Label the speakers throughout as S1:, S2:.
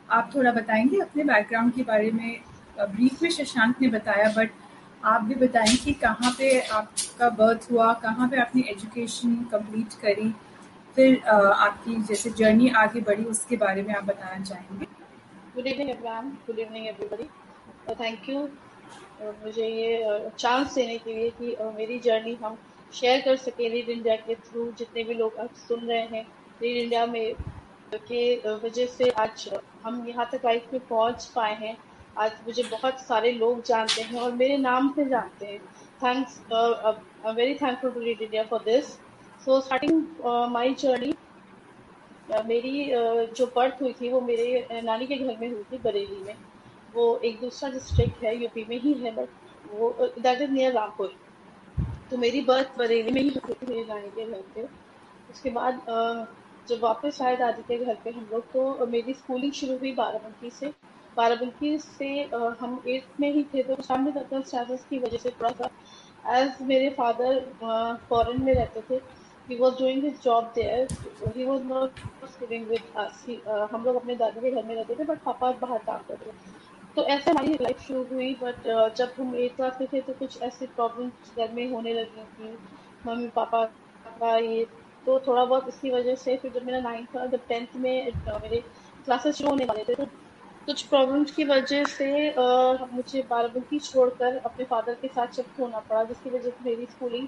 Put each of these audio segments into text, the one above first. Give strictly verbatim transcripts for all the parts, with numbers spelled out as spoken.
S1: आप थोड़ा बताएँगे अपने बैकग्राउंड के बारे में? अ, ब्रीफ में शशांक ने बताया, बट आप भी बताएँ कि कहाँ पे आपका बर्थ हुआ, कहाँ पे आपने एजुकेशन कंप्लीट करी, फिर अ, आपकी जैसे जर्नी आगे बढ़ी उसके बारे में आप बताना चाहेंगे?
S2: Good evening everyone, good evening everybody. Thank you मुझे ये चांस देने के लिए कि uh, मेरी जर्नी हम शेयर कर सके रीड इंडिया के थ्रू। जितने भी लोग आज सुन रहे हैं रीड इंडिया में के uh, वजह से आज uh, हम यहाँ तक लाइफ में पहुँच पाए हैं। आज मुझे बहुत सारे लोग जानते हैं और मेरे नाम से जानते हैं। Thanks, I am very thankful to read India for this. So starting my journey, अ, मेरी अ, जो बर्थ हुई थी वो मेरे अ, नानी के घर में हुई थी, बरेली में। वो एक दूसरा डिस्ट्रिक्ट है, यूपी में ही है, बट वो दैट इज नियर रामपुर। तो मेरी बर्थ बरेली में ही हुई थी, मेरी नानी के घर पे। उसके बाद अ, जब वापस आए दादी के घर पे हम लोग, तो अ, मेरी स्कूलिंग शुरू हुई बाराबंकी से। बाराबंकी से अ, हम एट्थ में ही थे, तो फैमिली सर्कमस्टेंसेस की वजह से थोड़ा सा, एज मेरे फादर फॉरेन में रहते थे, he was doing his job there, so he was not living with us. He, uh, हम लोग अपने दादी के घर में रहते थे, बट पापा बाहर काम करते थे। तो ऐसे हमारी लाइफ शुरू हुई। बट जब हम एट क्लास में थे तो कुछ ऐसी प्रॉब्लम्स घर में होने लगी कि मम्मी पापा का ये, तो थोड़ा बहुत इसकी वजह से फिर जब मेरा नाइन्थ था, जब टेंथ में अ, मेरे क्लासेस शुरू होने वाले थे, तो कुछ प्रॉब्लम्स की वजह से अ, मुझे बाराबंकी छोड़कर अपने फादर के साथ शिफ्ट होना पड़ा, जिसकी वजह से मेरी स्कूलिंग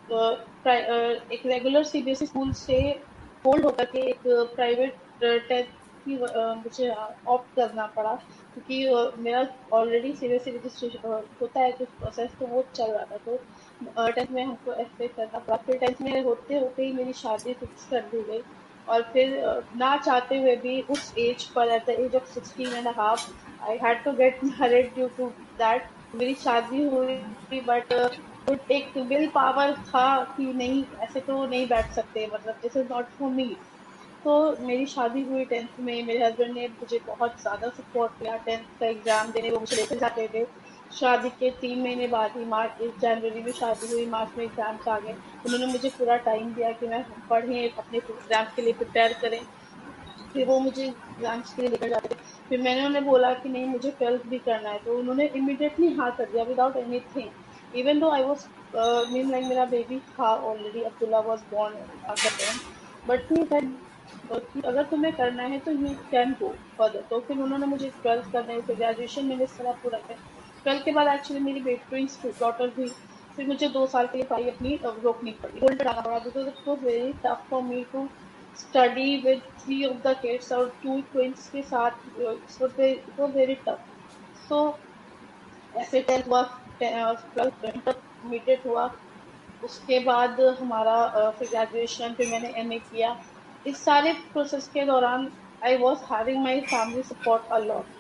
S2: एक रेगुलर सीबीएसई स्कूल से होल्ड होकर के एक प्राइवेट टेंथ की अ, मुझे ऑप्ट करना पड़ा, क्योंकि अ, मेरा ऑलरेडी सीबीएसई रजिस्ट्रेशन होता है कुछ प्रोसेस, तो वो चल रहा था। तो टेंथ में हमको ऐसे करना पड़ा। फिर टेंथ में होते होते ही मेरी शादी फिक्स कर दी गई। और फिर अ, ना चाहते हुए भी उस as per, at the age of sixteen and half, I had to get married due to that. मेरी शादी हुई, बट एक विल पावर था कि नहीं, ऐसे तो नहीं बैठ सकते, मतलब this is not for me. तो मेरी शादी हुई टेंथ में। मेरे हस्बैंड ने मुझे बहुत ज्यादा सपोर्ट किया। टेंथ का एग्जाम देने वो मुझे लेकर जाते थे। शादी के तीन महीने बाद ही, मार्च जनवरी में शादी हुई, मार्च में एग्जाम्स आ गए। उन्होंने मुझे पूरा टाइम दिया कि मैं पढ़ें, अपने एग्जाम्स के लिए प्रिपेयर करें। फिर वो मुझे एग्जाम्स के लिए लेकर जाते थे। फिर मैंने उन्हें बोला कि नहीं, मुझे ट्वेल्थ भी करना है, तो उन्होंने इमिडिएटली हाँ कर दिया, without anything. Even though I was mean like मेरा बेबी था already, Abdullah was born at the time, but he said कि अगर तुम्हें करना है तो यू कैन गो फर्दर। तो फिर उन्होंने मुझे ट्वेल्थ करने, फिर ग्रेजुएशन मैंने इस तरह पूरा किया। ट्वेल्थ के बाद एक्चुअली मेरी बेटी डॉटर हुई। फिर मुझे दो साल के लिए पढ़ाई अपनी अ, रोकनी पड़ी, होल्ड डालना पड़ा, because it was very tough for me to study with three of the kids और टू ट्विंस के साथ। It was very tough. सो ऐसे टेंथ हुआ, ट्वेल्थ इंटरमीडिएट हुआ। उसके बाद हमारा अ, फिर ग्रेजुएशन, फिर मैंने एमए किया। इस सारे प्रोसेस के दौरान I was having my family support a lot.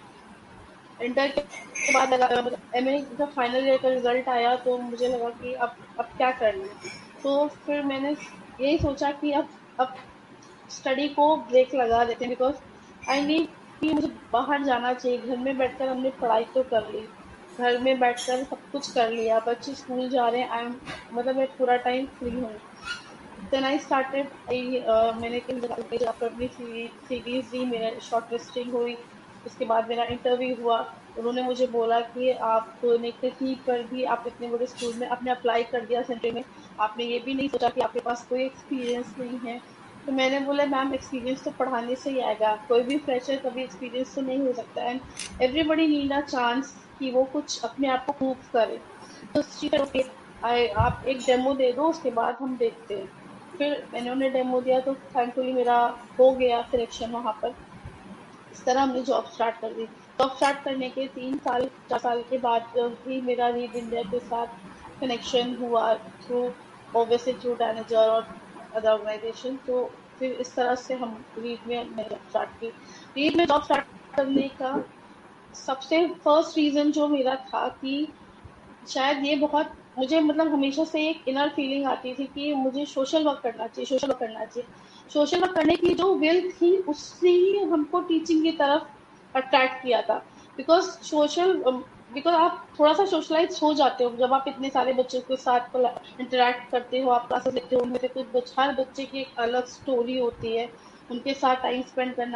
S2: Inter के बाद लगा, मतलब एमए जब फाइनल ईयर का रिजल्ट आया, तो मुझे लगा कि अब अब क्या करना है। तो फिर मैंने यही सोचा कि अब अब स्टडी को ब्रेक लगा देते हैं, बिकॉज आई नीड कि मुझे बाहर जाना चाहिए। घर में बैठकर हमने पढ़ाई तो कर ली, घर में बैठकर सब कुछ कर लिया, बच्चे स्कूल जा रहे हैं, आई एम, मतलब मैं पूरा टाइम फ्री हूँ। देन आई स्टार्टेड, आई मैंने कई जगह पर अपनी सीरीज दी, मेरा शॉर्ट लिस्टिंग हुई। उसके बाद मेरा इंटरव्यू हुआ। उन्होंने मुझे बोला कि आपने कहीं पर भी, आप इतने बड़े स्कूल में आपने अप्लाई कर दिया सेंटर में, आपने ये भी नहीं सोचा कि आपके पास कोई एक्सपीरियंस नहीं है। तो मैंने बोला, मैम एक्सपीरियंस तो पढ़ाने से ही आएगा, कोई भी फ्रेशर कभी एक्सपीरियंस तो नहीं हो सकता, and everybody need a chance कि वो कुछ अपने आप को प्रूव करे। तो ओके, आप एक डेमो दे दो, उसके बाद हम देखते हैं। फिर मैंने उन्हें डेमो दिया, तो थैंकफुली मेरा हो गया सिलेक्शन वहां पर। इस तरह हमने जॉब स्टार्ट कर दी। जॉब स्टार्ट करने के तीन साल चार साल के बाद ही मेरा रीड इंडिया के साथ कनेक्शन हुआ, थ्रू ओबीएसली थ्रू मैनेजर और अदर ऑर्गेनाइजेशन। तो फिर इस तरह से हम रीड में मैंने जॉब स्टार्ट की। रीड में जॉब स्टार्ट करने का सबसे फर्स्ट रीजन जो मेरा था कि शायद ये बहुत मुझे, मतलब हमेशा से एक इनर फीलिंग आती थी कि मुझे सोशल वर्क करना चाहिए, सोशल वर्क करना चाहिए। सोशल वर्क करने की जो विल थी, उससे ही हमको टीचिंग की तरफ अट्रैक्ट किया था। बिकॉज सोशल बिकॉज आप थोड़ा सा सोशलाइज हो जाते हो जब आप इतने सारे बच्चों के साथ इंटरेक्ट करते हो, आप क्लासेस लेते हो, उनमें से कुछ बच, हर बच्चे की एक अलग स्टोरी होती है, उनके साथ टाइम स्पेंड करना।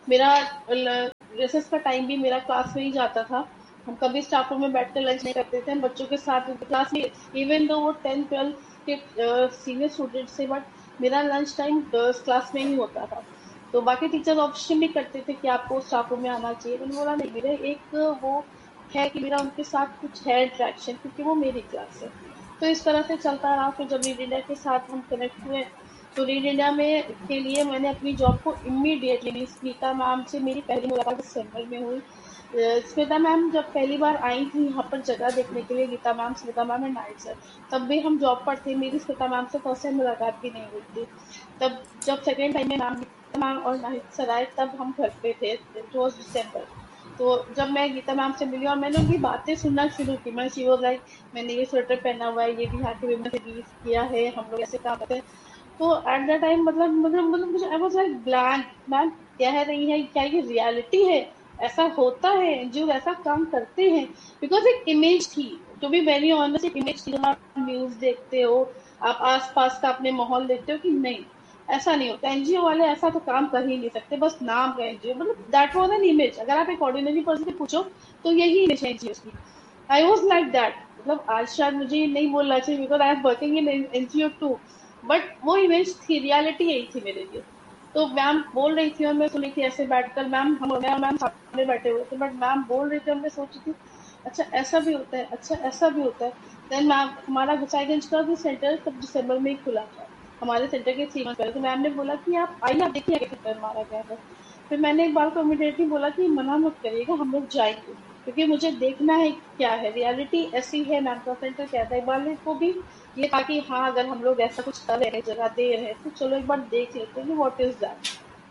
S2: मेरा रिसेस का टाइम भी मेरा क्लास में ही जाता था। हम कभी स्टाफ रूम में बैठकर लंच नहीं करते थे, हम बच्चों के साथ क्लास में, इवन दो वो टेंथ ट्वेल्थ के सीनियर स्टूडेंट से, बट मेरा लंच टाइम क्लास में ही होता था। तो बाकी टीचर्स ऑप्शन भी करते थे कि आपको स्टाफ रूम में आना चाहिए, मैंने बोला नहीं, मेरे एक वो है कि मेरा उनके साथ कुछ है अट्रैक्शन, क्योंकि वो मेरी क्लास है। तो इस तरह से चलता रहा। फिर जब रीड इंडिया के साथ हम कनेक्ट हुए, तो रीड इंडिया में के लिए मैंने अपनी जॉब को इमीडिएटली, मीन स्मिता मैम से मेरी पहली मुलाकात दिसंबर में हुई। अ, स्मिता मैम जब पहली बार आई थी यहाँ पर जगह देखने के लिए, Gita ma'am, Smita ma'am and night sir, तब भी हम जॉब पर थे, मेरी स्मिता मैम से फर्स्ट टाइम मुलाकात भी नहीं हुई थी। तब जब सेकेंड टाइम में मैम, गीता मैम और नाहिद सर आए, तब हम घर पे थे, इट वॉज दिसंबर। तो जब मैं गीता मैम से मिली और मैंने उनकी बातें सुनना शुरू की, मैं शी वाज लाइक, मैंने ये स्वेटर पहना हुआ है, ये भी यहाँ के विमेन से यूज किया है, हम लोग ऐसे काम करते हैं। तो एट द टाइम मतलब मतलब मतलब मुझे I was like blank, ma'am कह रही है, क्या ये रियलिटी है, ऐसा होता है, एनजीओ ऐसा काम करते हैं? बिकॉज एक इमेज थी, टू बी वेरी ऑनेस्ट, एक इमेज थी। जब आप न्यूज देखते हो, आप आसपास का अपने माहौल देखते हो कि नहीं, ऐसा नहीं होता, एनजीओ वाले ऐसा तो काम कर ही नहीं सकते, बस नाम का एनजीओ, मतलब दैट वाज एन इमेज। अगर आप एक ऑर्डिनरी पर्सन से पूछो तो यही इमेज है एनजीओ की। आई वॉज लाइक दैट, मतलब आज शायद मुझे ये नहीं बोलना चाहिए because I am working in NGO to, but वो इमेज थी, रियलिटी यही थी मेरे लिए। तो मैम बोल रही थी और मैं सुन रही थी ऐसे बैठकर, मैम हम मैं और मैम सामने बैठे हुए थे, बट मैम बोल रही थी और मैं सोच रही थी अच्छा ऐसा भी होता है, अच्छा ऐसा भी होता है। देन मैम, हमारा गोसाईगंज का भी सेंटर तब दिसंबर में ही खुला था, हमारे सेंटर के थ्री मंथ पहले। तो मैम ने बोला कि आप आइए, आप देखिए आगे सेंटर हमारा क्या है। फिर मैंने एक बार को इमीडिएटली बोला कि मना मत करिएगा, हम लोग जाएंगे, क्योंकि मुझे देखना है क्या है, रियलिटी ऐसी है, मैम का सेंटर क्या था। एक बार को भी ये था कि हाँ, अगर हम लोग ऐसा कुछ कर रहे हैं, जगह दे रहे हैं, तो चलो एक बार देख लेते हैं कि व्हाट इज दैट।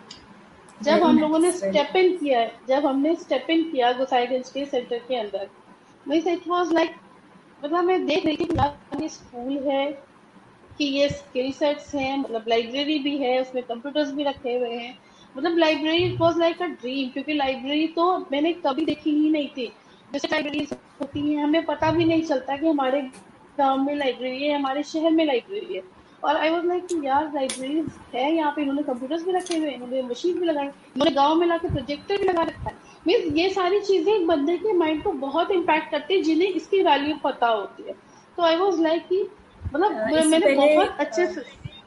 S2: जब
S1: वेरी
S2: हम लोगों ने
S1: नाइस, वेरी
S2: स्टेप इन किया है, जब हमने स्टेप इन किया गोसाईगंज के सेंटर के अंदर, मीन्स इट वाज लाइक, मतलब मैं देख रही थी कि यार ये स्कूल है, कि ये स्किल सेट्स हैं, मतलब लाइब्रेरी भी है, उसमें कंप्यूटर्स भी रखे हुए हैं, मतलब library it was like a dream, क्योंकि लाइब्रेरी तो मैंने कभी देखी ही नहीं थी। जैसे लाइब्रेरी होती है, हमें पता भी नहीं चलता कि हमारे गांव में लाइब्रेरी है, हमारे शहर में लाइब्रेरी है। और आई वाज लाइक कि यार लाइब्रेरी है यहाँ पे, इन्होंने कंप्यूटर्स भी रखे हुए हैं, इन्होंने मशीन भी लगाए, इन्होंने गाँव में लाके प्रोजेक्टर भी लगा रखा है। मीन्स ये सारी चीजें एक बंदे के माइंड को बहुत इम्पैक्ट करती है, जिन्हें इसकी वैल्यू पता होती है। तो आई वाज लाइक कि मतलब
S1: नाइस। इससे
S2: मैंने
S1: पहले
S2: बहुत अच्छे
S1: अ,
S2: से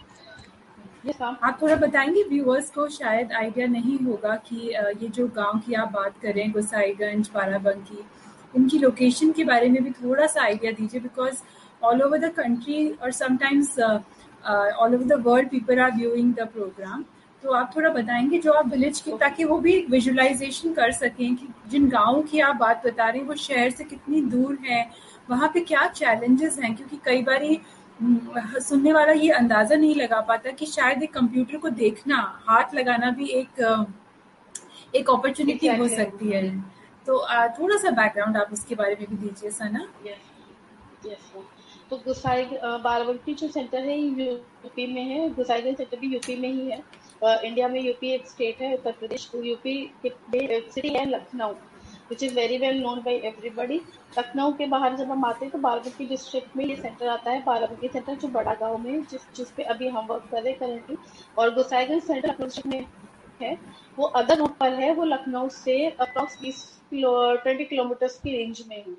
S2: ये काम।
S1: आप थोड़ा बताएंगे, व्यूअर्स को शायद आइडिया नहीं होगा कि अ, ये जो गांव की आप बात कर रहे हैं, गोसाईगंज, बाराबंकी, इनकी लोकेशन के बारे में भी थोड़ा सा आइडिया दीजिए, because all over the country और sometimes all over the world people are viewing the programme. तो आप थोड़ा बताएंगे जो आप विलेज की,
S2: ओके,
S1: ताकि वो भी विजुअलाइजेशन कर सकें कि जिन गाँव की आप बात बता रहे हैं वो शहर से कितनी दूर है, वहाँ पे क्या चैलेंजेस हैं, क्योंकि कई बार हम्म, सुनने वाला ये अंदाजा नहीं लगा पाता कि शायद एक कंप्यूटर को देखना, हाथ लगाना भी एक अ, एक अपॉर्चुनिटी हो
S2: एग्जैक्टली,
S1: सकती है। तो अ, थोड़ा सा बैकग्राउंड आप उसके बारे में भी दीजिए सना।
S2: Yes yes. तो गुसाई अ, बाराबंकी जो सेंटर है ये यूपी में है, गुसाईगंज सेंटर भी यूपी में ही है। अ, इंडिया में यूपी एक स्टेट है, उत्तर प्रदेश यूपी के सिटी है Lucknow, which is very well known by everybody. Lucknow के बाहर जब हम आते हैं तो बाराबंकी डिस्ट्रिक्ट में ये सेंटर आता है, बाराबंकी सेंटर जो बड़ा गांव में है, जिस जिस पे अभी हम वर्क कर रहे हैं करेंटली। और गुसाईगंज सेंटर लखनऊ डिस्ट्रिक्ट में है, वो अदर रूट पर है, वो लखनऊ से अप्रॉक्स बीस किलो ट्वेंटी किलोमीटर की रेंज में है।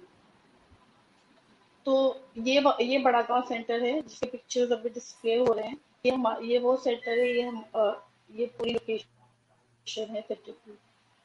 S2: तो ये ब- ये बड़ा गांव सेंटर है जिसके पिक्चर्स अभी डिस्प्ले हो रहे हैं। ये हम ये वो सेंटर है, ये हम अ, ये पूरी लोकेशन है सेंटर की।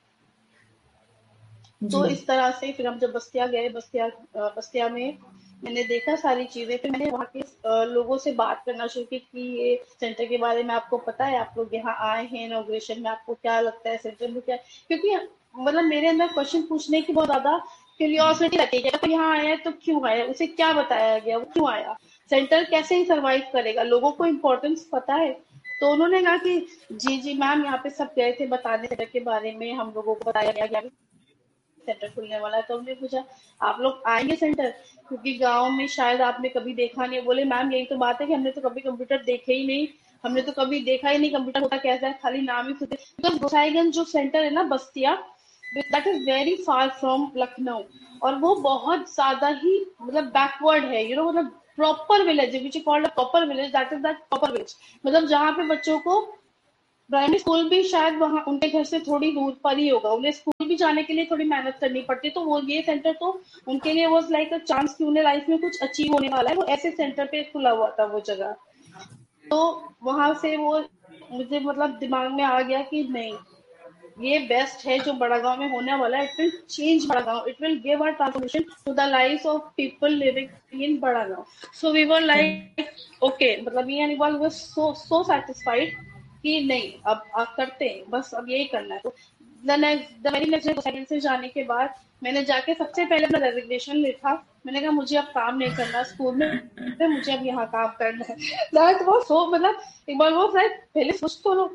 S1: जी।
S2: तो इस तरह से फिर हम जब बस्तिया गए, बस्तिया अ, बस्तिया में मैंने देखा सारी चीजें, फिर मैंने वहाँ के अ, लोगों से बात करना शुरू की कि ये सेंटर के बारे में आपको पता है, आप लोग यहाँ आए हैं इनॉग्रेशन में, आपको क्या लगता है सेंटर में क्या, क्योंकि मतलब मेरे अंदर क्वेश्चन पूछने की बहुत ज्यादा क्यूरियोसिटी रहती है कि अगर यहाँ आया है तो क्यों आया, उसे क्या बताया गया, वो क्यों आया, सेंटर कैसे ही सर्वाइव करेगा, लोगों को इम्पोर्टेंस पता है। तो उन्होंने कहा कि जी जी मैम, यहाँ पे सब गए थे बताने सेंटर के बारे में, हम लोगों को बताया गया कि सेंटर खुलने वाला है। तो हमने पूछा आप लोग आएंगे सेंटर, क्योंकि गांव में शायद आपने कभी देखा नहीं है। बोले मैम यही तो बात है कि हमने तो कभी कंप्यूटर देखे ही नहीं, हमने तो कभी देखा ही नहीं कंप्यूटर होता कैसा है, खाली नाम ही सुनते। बिकॉज गोसाईगंज जो सेंटर है ना Bastia, that is very far from Lucknow, और वो बहुत ज्यादा ही मतलब बैकवर्ड है, यू नो, मतलब proper village which called proper village, that is that proper village, मतलब जहाँ पे बच्चों को प्राइमरी स्कूल भी शायद वहाँ उनके घर से थोड़ी दूर पर ही होगा, उन्हें स्कूल भी जाने के लिए थोड़ी मेहनत करनी पड़ती है, तो वो ये सेंटर तो उनके लिए वाज लाइक अ चांस कि उन्हें लाइफ में कुछ अचीव होने वाला है, वो ऐसे सेंटर पे खुला हुआ था वो जगह। तो वहां से वो मुझे मतलब दिमाग में आ गया कि नहीं, ये बेस्ट है जो बड़ा गांव में होने वाला है, इट विल चेंज बड़ा गांव, it will give a transformation to the life of people living in बड़ा गांव। So we were like okay, मतलब me and Iqbal was so so satisfied कि नहीं, अब अब करते हैं, बस अब यही करना है। तो the next the very next day second से जाने के बाद मैंने जाके सबसे पहले अपना रेजिग्नेशन लिखा। मैंने कहा मुझे अब काम नहीं करना स्कूल में, मुझे अब यहाँ काम करना है। दैट वाज सो, मतलब इकबाल वो लाइक पहले सोच तो लो।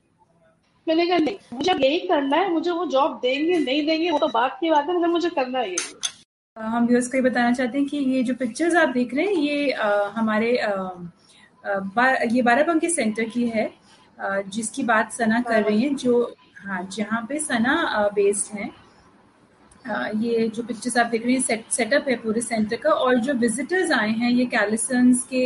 S2: मैंने कहा नहीं, मुझे अब यही करना है, मुझे वो जॉब देंगे नहीं देंगे वो तो बात की बात है, मतलब मुझे करना है यही।
S1: अ, हम व्यूअर्स को ये बताना चाहते हैं कि ये जो पिक्चर्स आप देख रहे हैं ये अ, हमारे अ, अ, बा, ये बाराबंकी सेंटर की है, अ, जिसकी बात सना कर रही
S2: बाराबंकी।
S1: हैं, जो हाँ जहाँ पे सना बेस्ड है। अ, ये जो पिक्चर्स आप देख रहे हैं सेट सेटअप है पूरे सेंटर का, और जो विजिटर्स आए हैं ये कैलिसंस के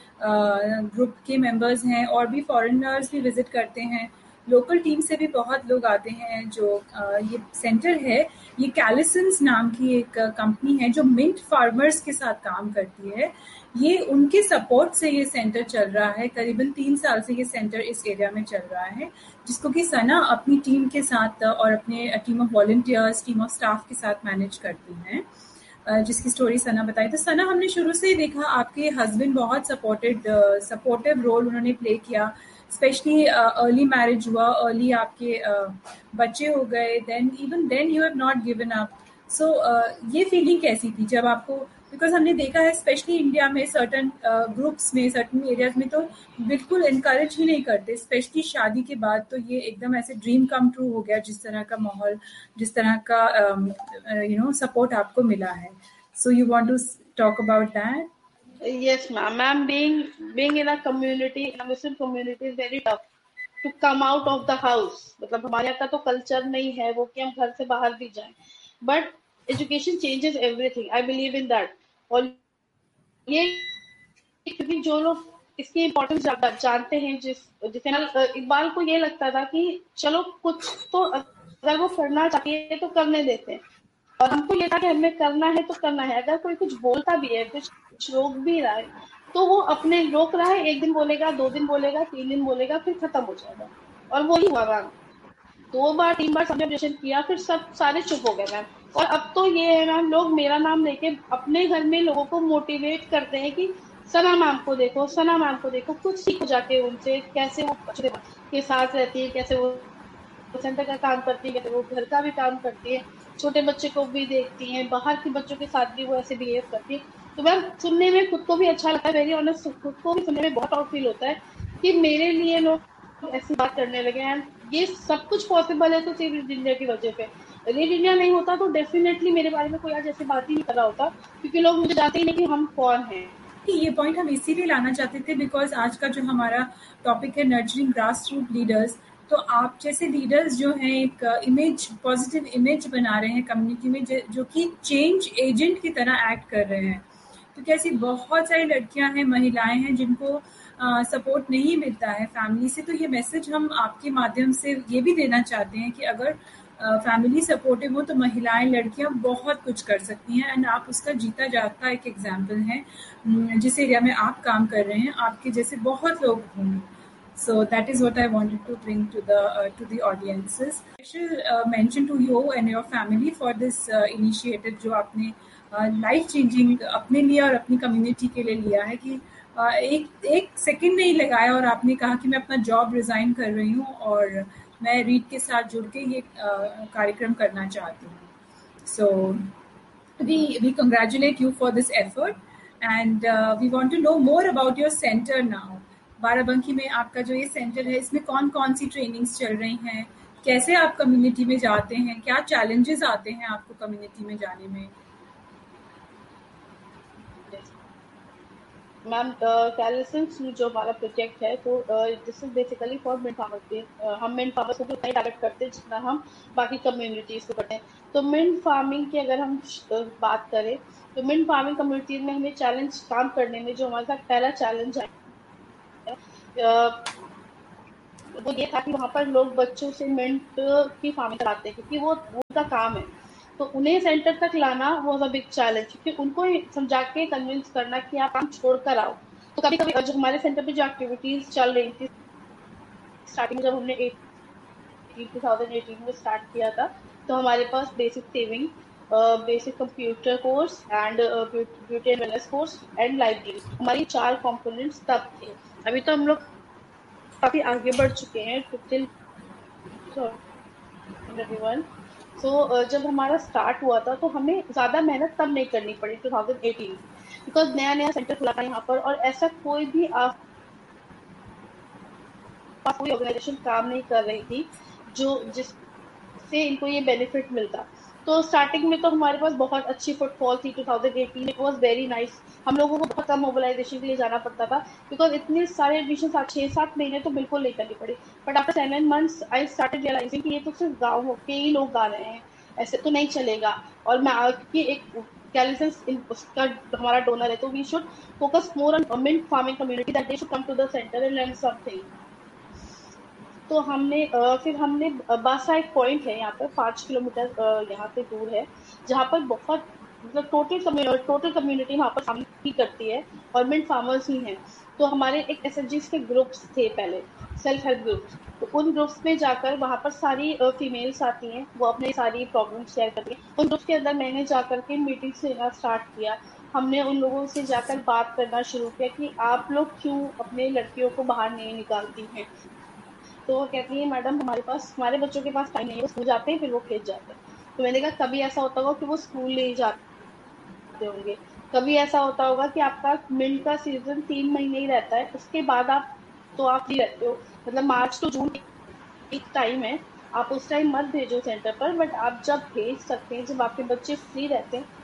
S1: ग्रुप के मेंबर्स हैं, और भी फॉरेनर्स भी विजिट करते हैं। लोकल टीम से भी बहुत लोग आते हैं। जो अ, ये सेंटर है, ये कैलिसंस नाम की एक कंपनी है जो मिंट फार्मर्स के साथ काम करती है। ये उनके सपोर्ट से ये सेंटर चल रहा है, करीबन तीन साल से ये सेंटर इस एरिया में चल रहा है, जिसको कि सना अपनी टीम के साथ और अपने team of volunteers, team of staff के साथ मैनेज करती हैं, अ, जिसकी स्टोरी सना बताई। तो सना, हमने शुरू से ही देखा आपके हस्बैंड बहुत सपोर्टेड सपोर्टिव रोल उन्होंने प्ले किया, स्पेशली अर्ली मैरिज हुआ, अर्ली आपके uh, बच्चे हो गए, then even then you have not given up. सो ये फीलिंग कैसी थी जब आपको, बिकॉज हमने देखा है स्पेशली इंडिया में सर्टन ग्रुप्स में, सर्टन एरियाज में तो बिल्कुल इनकरेज ही नहीं करते, स्पेशली शादी के बाद तो ये एकदम ऐसे ड्रीम कम ट्रू हो गया, जिस तरह का माहौल, जिस तरह का यू नो सपोर्ट आपको मिला है। So you want to talk about that?
S2: Yes, ma'am. Ma'am, being being in a community, in a Muslim community is very tough to come out of the house. मतलब हमारे यहाँ का तो culture नहीं है वो कि हम घर से बाहर भी जाएं, but education changes everything, I believe in that. और ये क्योंकि जो लोग इसकी इम्पोर्टेंस जानते हैं, जिस जिसे ना अ, इकबाल को ये लगता था कि चलो कुछ तो अगर वो करना चाहिए तो करने देते हैं, और हमको ये था कि हमें करना है तो करना है। अगर कोई कुछ बोलता भी है, कुछ रोक भी रहा है, तो वो अपने रोक रहा है, एक दिन बोलेगा, दो दिन बोलेगा, तीन दिन बोलेगा, फिर खत्म हो जाएगा। और वही हुआ मैम, दो बार तीन बार सबने ऑब्जेक्शन किया, फिर सब सारे चुप हो गए मैम। और अब तो ये है मैम, लोग मेरा नाम लेके अपने घर में लोगों को मोटिवेट करते हैं कि सना मैम को देखो, सना मैम को देखो, कुछ सीखो जाके उनसे, कैसे वो बच्चों के साथ रहती है, कैसे वो सेंटर का काम करती है, वो घर का भी काम करती है, छोटे बच्चे को भी देखती हैं, बाहर के बच्चों के साथ भी वो ऐसे बिहेव करती है। तो मैम सुनने में खुद को भी अच्छा लगता है, वेरी ऑनेस्ट, खुद को भी सुनने में बहुत प्राउड फील होता है कि मेरे लिए लोग ऐसी बात करने लगे हैं। ये सब कुछ पॉसिबल है तो सिर्फ रीड इंडिया की वजह पे। रीड इंडिया नहीं होता तो डेफिनेटली मेरे बारे में कोई आज ऐसी बात ही नहीं कर रहा होता, क्योंकि लोग मुझे जानते ही नहीं कि हम कौन हैं।
S1: ये पॉइंट हम इसीलिए लाना चाहते थे बिकॉज आज का जो हमारा टॉपिक है नर्चरिंग ग्रास रूट लीडर्स, तो आप जैसे लीडर्स जो हैं एक इमेज, पॉजिटिव इमेज बना रहे हैं कम्युनिटी में, जो जो कि चेंज एजेंट की तरह एक्ट कर रहे हैं। क्योंकि ऐसी बहुत सारी लड़कियां हैं, महिलाएं हैं जिनको सपोर्ट नहीं मिलता है फैमिली से। तो ये मैसेज हम आपके माध्यम से ये भी देना चाहते हैं कि अगर फैमिली सपोर्टिव हो तो महिलाएं, लड़कियां बहुत कुछ कर सकती हैं, एंड आप उसका जीता जागता एक एग्जाम्पल हैं। जिस एरिया में आप काम कर रहे हैं आपके जैसे बहुत लोग होंगे। So that is what I wanted to bring to the uh, to the audiences. Special uh, mention to you and your family for this uh, initiative जो आपने लाइफ uh, चेंजिंग अपने लिए और अपनी कम्युनिटी के लिए लिया है, कि uh, एक एक सेकंड नहीं लगाया और आपने कहा कि मैं अपना जॉब रिजाइन कर रही हूँ और मैं रीड के साथ जुड़ के ये uh, कार्यक्रम करना चाहती हूँ। So we we congratulate you for this effort, and uh, we want to know more about your center now. Barabanki में आपका जो ये सेंटर है, इसमें कौन कौन सी ट्रेनिंग्स चल रही हैं, कैसे आप कम्युनिटी में जाते हैं, क्या चैलेंजेस आते हैं आपको कम्युनिटी में जाने में?
S2: मैम कैलिसेंस जो हमारा प्रोजेक्ट है, तो this is basically for mid farmer. हम मिड फार्मर्स को उतना ही टारगेट करते हैं जितना हम बाकी कम्युनिटीज को करते हैं। तो मिड फार्मिंग की अगर हम uh, बात करें, तो मिड फार्मिंग कम्युनिटीज में हमें चैलेंज काम करने में जो हमारे साथ पहला चैलेंज है, uh, वो ये था कि वहाँ पर लोग बच्चों से मिंट की फार्मिंग कराते हैं, क्योंकि वो उनका काम है। तो उन्हें सेंटर तक लाना वाज अ बिग चैलेंज, क्योंकि उनको ही समझा के कन्विंस करना कि आप काम छोड़ कर आओ। तो कभी कभी जो हमारे सेंटर पे जो एक्टिविटीज चल रही थी स्टार्टिंग में, जब हमने टू थाउजेंड एटीन में स्टार्ट किया था, तो हमारे पास basic saving, basic computer course and beauty and wellness course and library, हमारी चार कंपोनेंट्स तब थे। अभी तो हम लोग काफी आगे बढ़ चुके हैं टिल एवरीवन। सो जब हमारा स्टार्ट हुआ था तो हमें ज्यादा मेहनत तब नहीं करनी पड़ी टू थाउजेंड एटीन, बिकॉज नया नया सेंटर खुला था यहाँ पर, और ऐसा कोई भी आप कोई ऑर्गेनाइजेशन काम नहीं कर रही थी जो जिससे इनको ये बेनिफिट मिलता। तो स्टार्टिंग में तो हमारे पास बहुत अच्छी फुटफॉल थी two thousand eighteen, it was very nice. हम लोगों को बहुत कम मोबिलाइजेशन के लिए जाना पड़ता था, बिकॉज इतने सारे एडमिशन छह सात महीने तो बिल्कुल नहीं करनी पड़ी। But after seven months I started realising कि ये तो सिर्फ गाँव के ही लोग गा रहे हैं, ऐसे तो नहीं चलेगा। और मैं क्योंकि एक कैलिसेंस उसका हमारा डोनर है, तो we should focus more on mint farming community, that they should come to the centre and learn something. तो हमने अ, फिर हमने बासा एक पॉइंट है यहाँ पर पांच किलोमीटर अ, यहाँ पे दूर है, जहाँ पर बहुत मतलब टोटल टोटल कम्युनिटी वहाँ पर फार्मिंग ही करती है, और मिंट फार्मर्स ही हैं। तो हमारे एक एस एच जीज के ग्रुप्स थे पहले, सेल्फ हेल्प ग्रुप्स। तो उन ग्रुप्स में जाकर वहाँ पर सारी फीमेल्स आती हैं, वो अपने सारी प्रॉब्लम शेयर करती हैं। उन ग्रुप्स के अंदर मैंने जाकर के मीटिंग्स लेना स्टार्ट किया। हमने उन लोगों से जाकर बात करना शुरू किया कि आप लोग क्यों अपने लड़कियों को बाहर नहीं निकालती हैं। तो वो कहती है, मैडम हमारे पास हमारे बच्चों के पास टाइम नहीं है, वो स्कूल जाते हैं फिर वो खेत जाते हैं। तो मैंने कहा कभी ऐसा होता होगा कि वो स्कूल नहीं जाते होंगे, कभी ऐसा होता होगा कि आपका मिंट का सीजन तीन महीने ही रहता है, उसके बाद आप तो आप फ्री रहते हो, मतलब मार्च टू जून एक टाइम है, आप उस टाइम मत भेजो सेंटर पर, बट आप जब भेज सकते हैं, जब आपके बच्चे फ्री रहते हैं,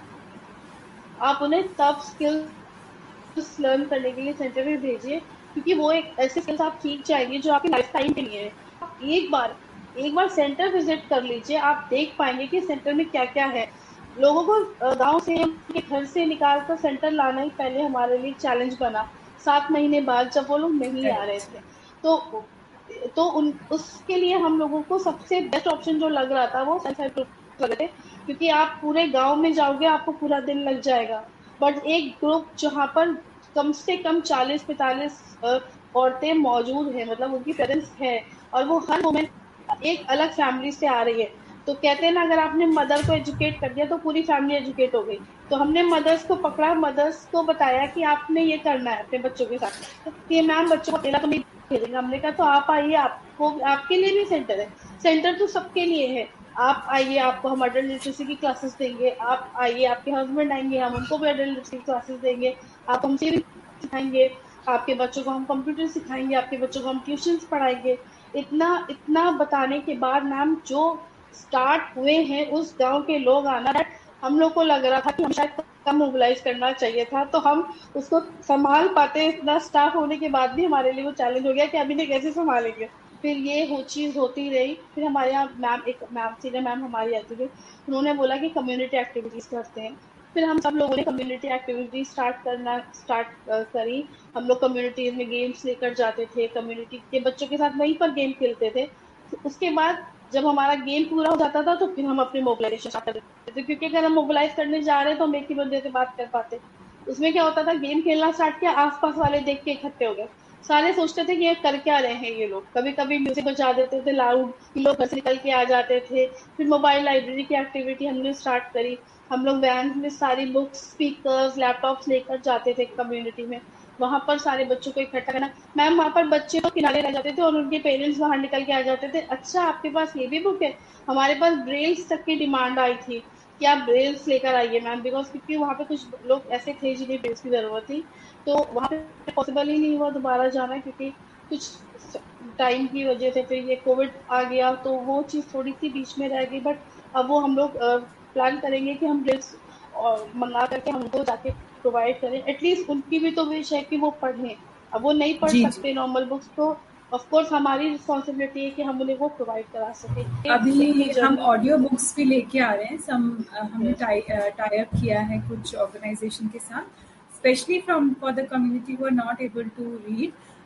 S2: आप उन्हें तब स्किल्स लर्न करने के लिए सेंटर में भेजिए, क्योंकि वो एक ऐसे स्किल्स आप सीख जाएंगे जो आपकी लाइफ टाइम के लिए है। आप एक बार एक बार सेंटर विजिट कर लीजिए, आप देख पाएंगे कि सेंटर में क्या क्या है। लोगों को गांव से उनके घर से निकाल कर सेंटर लाना ही पहले हमारे लिए चैलेंज बना, सात महीने बाद जब वो लोग नहीं आ रहे थे। तो तो उन उसके लिए हम लोगों को सबसे बेस्ट ऑप्शन जो लग रहा था वो सेल्फ हेल्प ग्रुप लग रहे थे, क्योंकि आप पूरे गांव में जाओगे आपको पूरा दिन लग जाएगा, बट एक ग्रुप जहाँ पर कम से कम चालीस पैंतालीस औरतें मौजूद हैं, मतलब उनकी प्रेजेंस है, और वो हर मोमेंट एक अलग फैमिली से आ रही है। तो कहते हैं ना, अगर आपने मदर को एजुकेट कर दिया तो पूरी फैमिली एजुकेट हो गई। तो हमने मदर्स को पकड़ा, मदर्स को बताया कि आपने ये करना है अपने बच्चों के साथ। कि मैम बच्चों को अकेला तो नहीं भेजेंगे। हमने कहा तो आप आइए, आपको आपके लिए भी सेंटर है, सेंटर तो सबके लिए है। आप आइए, आपको हम अडल्ट लिटरेसी की क्लासेस देंगे, आप आइए, आपके हस्बैंड आएंगे, हम उनको भी अडल्ट लिटरेसी की क्लासेस देंगे, आप हमसे भी सिखाएंगे, आपके बच्चों को हम कंप्यूटर सिखाएंगे, आपके बच्चों को हम ट्यूशन पढ़ाएंगे। इतना इतना बताने के बाद मैम जो स्टार्ट हुए हैं उस गांव के लोग आना, हम लोग को लग रहा था कि हम शायद कम मोबिलाइज करना चाहिए था, तो हम उसको संभाल पाते। इतना स्टाफ होने के बाद भी हमारे लिए वो चैलेंज हो गया कि अभी नहीं कैसे संभालेंगे। फिर ये हो चीज होती रही। फिर हमारे यहाँ मैम एक मैम सीनियर मैम हमारी आती थी, उन्होंने बोला कि कम्युनिटी एक्टिविटीज करते हैं। फिर हम सब लोगों ने कम्युनिटी एक्टिविटी स्टार्ट करना स्टार्ट करी। हम लोग कम्युनिटीज में गेम्स लेकर जाते थे, कम्युनिटी के बच्चों के साथ वहीं पर गेम खेलते थे। उसके बाद जब हमारा गेम पूरा हो जाता था तो फिर हम अपनी मोबिलाइजेशन स्टार्ट कर देते थे, क्योंकि अगर हम मोबिलाइज करने जा रहे हैं तो हम एक ही बंदे से बात कर पाते। उसमें क्या होता था, गेम खेलना स्टार्ट किया, आसपास वाले देख के इकट्ठे हो गए, सारे सोचते थे कि ये कर क्या रहे हैं ये लोग। कभी कभी म्यूजिक बजा देते थे लाउड, लोग घर से निकल के आ जाते थे। फिर मोबाइल लाइब्रेरी की एक्टिविटी हमने स्टार्ट करी। हम लोग वैन में सारी बुक्स, स्पीकर्स, लैपटॉप्स लेकर जाते थे कम्युनिटी में, वहां पर सारे बच्चों को इकट्ठा करना। मैम वहां पर बच्चे तो किनारे रह जाते थे और उनके पेरेंट्स बाहर निकल के आ जाते थे, अच्छा आपके पास ये भी बुक है। हमारे पास ब्रेल्स तक की डिमांड आई थी कि आप ब्रेल्स लेकर आइए मैम, बिकॉज क्योंकि वहाँ पे कुछ लोग ऐसे थे जिन्हें ब्रेल्स की जरूरत थी। तो वहाँ पे पॉसिबल ही नहीं हुआ दोबारा जाना, क्योंकि कुछ टाइम की वजह से फिर ये कोविड आ गया, तो वो चीज थोड़ी सी बीच में रह गई। बट अब वो हम लोग प्लान करेंगे कि हम ब्रेल्स मंगा करके हमको जाके प्रोवाइड करें। एटलीस्ट उनकी भी तो विश है कि वो पढ़ें, अब वो नहीं पढ़
S1: जी जी।
S2: सकते नॉर्मल बुक्स, तो ऑफ कोर्स हमारी रिस्पॉन्सिबिलिटी है कि हम उन्हें वो प्रोवाइड करा सके।
S1: अभी
S2: अपनी
S1: हम
S2: जर्नी
S1: ऑडियो बुक्स भी लेके आ रहे हैं सम, हमने टाई टाई अप किया है कुछ ऑर्गेनाइजेशन के साथ, specially from for the community who are not able to read.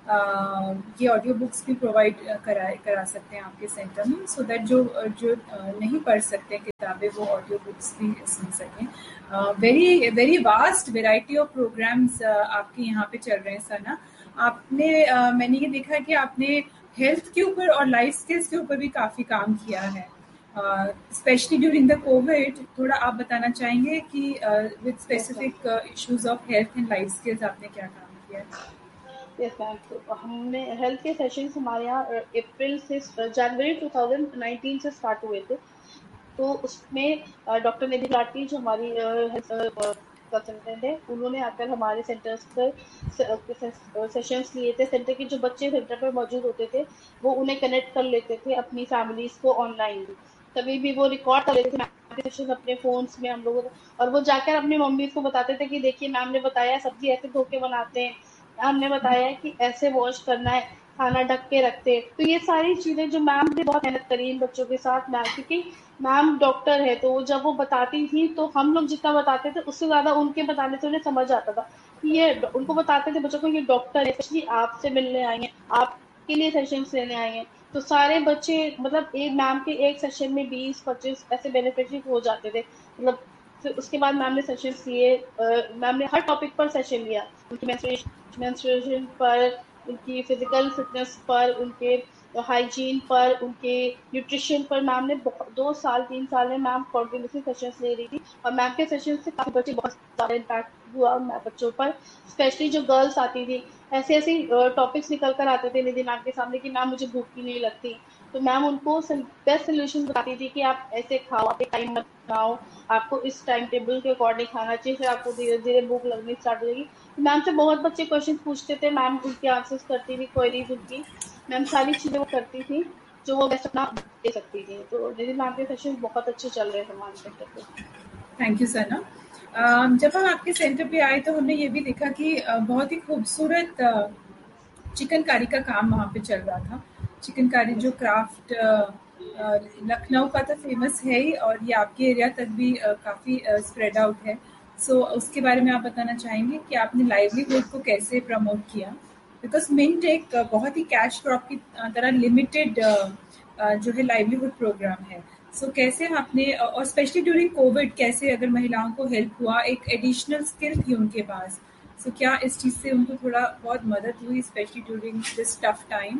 S1: ये ऑडियो बुक्स भी प्रोवाइड करा करा सकते हैं आपके सेंटर में, सो दैट जो जो नहीं पढ़ सकते किताबें वो ऑडियो बुक्स भी सुन सकें. Very very vast variety of programs आपके यहाँ पे चल रहे हैं सना. आपने uh, मैंने ये देखा कि आपने हेल्थ के ऊपर और लाइफ स्किल्स के ऊपर भी काफ़ी काम किया है, स्पेशली ड्यूरिंग द कोविड. थोड़ा आप बताना चाहेंगे कि with specific issues of health and life skills आपने क्या काम किया है?
S2: यस मैम, तो हमने हेल्थ के सेशंस हमारे यहाँ अप्रैल से जनवरी टू थाउजेंड नाइनटीन से स्टार्ट हुए थे. तो उसमें डॉक्टर निधि लाटी जो हमारी कंसल्टेंट है, उन्होंने आकर हमारे सेंटर्स पर सेशंस लिए थे. सेंटर के जो बच्चे सेंटर पर मौजूद होते थे वो उन्हें कनेक्ट कर लेते थे अपनी फैमिलीज को ऑनलाइन भी. तभी भी वो रिकॉर्ड कर लेते थे सेशन अपने फोन्स में हम लोग, और वो जाकर अपनी मम्मी को बताते थे कि देखिए मैम ने बताया सब्जी ऐसे धो के बनाते हैं, हमने बताया कि ऐसे वॉश करना है, खाना ढक के रखते हैं. तो ये सारी चीजें जो मैम ने बहुत मेहनत करी इन बच्चों के साथ, मैम क्योंकि मैम डॉक्टर है तो जब वो बताती थी तो हम लोग जितना बताते थे उससे ज्यादा उनके बताने से उन्हें समझ आता था कि ये उनको बताते थे बच्चों को ये डॉक्टर है, स्पेशली आपसे मिलने आए हैं, आपके लिए सेशंस लेने आए हैं. तो सारे बच्चे मतलब एक मैम के एक सेशन में बीस पच्चीस ऐसे बेनिफिशियरी हो जाते थे. मतलब फिर उसके बाद मैम ने सेशंस लिए, मैम ने हर टॉपिक पर सेशन लिया, उनकी मेंस्ट्रुएशन पर, उनकी फिजिकल फिटनेस पर, उनके हाइजीन पर, उनके न्यूट्रिशन पर. मैम ने दो साल तीन साल में मैम कॉन्टिन्यूसली सेशंस ले रही थी और मैम के सेशन से काफी बच्चे बहुत सारा इम्पैक्ट हुआ बच्चों पर. स्पेशली जो गर्ल्स आती थी ऐसे ऐसे टॉपिक्स निकल कर आते थे निधि मैम के सामने कि मैम मुझे भूख ही नहीं लगती, तो मैम उनको बेस्ट सोल्यूशन बताती थी कि आप ऐसे खाओ, आप एक टाइम बनाओ, आपको इस टाइम टेबल के अकॉर्डिंग खाना चाहिए, फिर आपको धीरे धीरे भूख लगनी स्टार्ट हो जाएगी. मैम से बहुत बच्चे क्वेश्चन पूछते थे, मैम उनके आंसर्स करती थी, क्वेरीज उनकी, मैम सारी चीजें वो करती थी जो वो बेस्ट अपना दे सकती थी. तो निधि मैम के सेशन बहुत अच्छे चल रहे थे हमारे सेंटर पे.
S1: थैंक यू सना. जब हम आपके सेंटर पे आए तो हमने ये भी देखा कि बहुत ही खूबसूरत चिकनकारी का काम वहाँ पे चल रहा था. चिकनकारी जो क्राफ्ट लखनऊ का तो फेमस है ही, और ये आपके एरिया तक भी काफ़ी स्प्रेड आउट है. सो so, उसके बारे में आप बताना चाहेंगे कि आपने लाइवलीहुड को कैसे प्रमोट किया? बिकॉज मिंट एक बहुत ही कैश क्रॉप की तरह लिमिटेड जो है लाइवलीहुड प्रोग्राम है. सो so, कैसे आपने, और स्पेशली ड्यूरिंग कोविड कैसे अगर महिलाओं को हेल्प हुआ, एक एडिशनल स्किल थी उनके पास, सो so, क्या इस चीज से उनको थोड़ा बहुत मदद हुई specially during this tough time?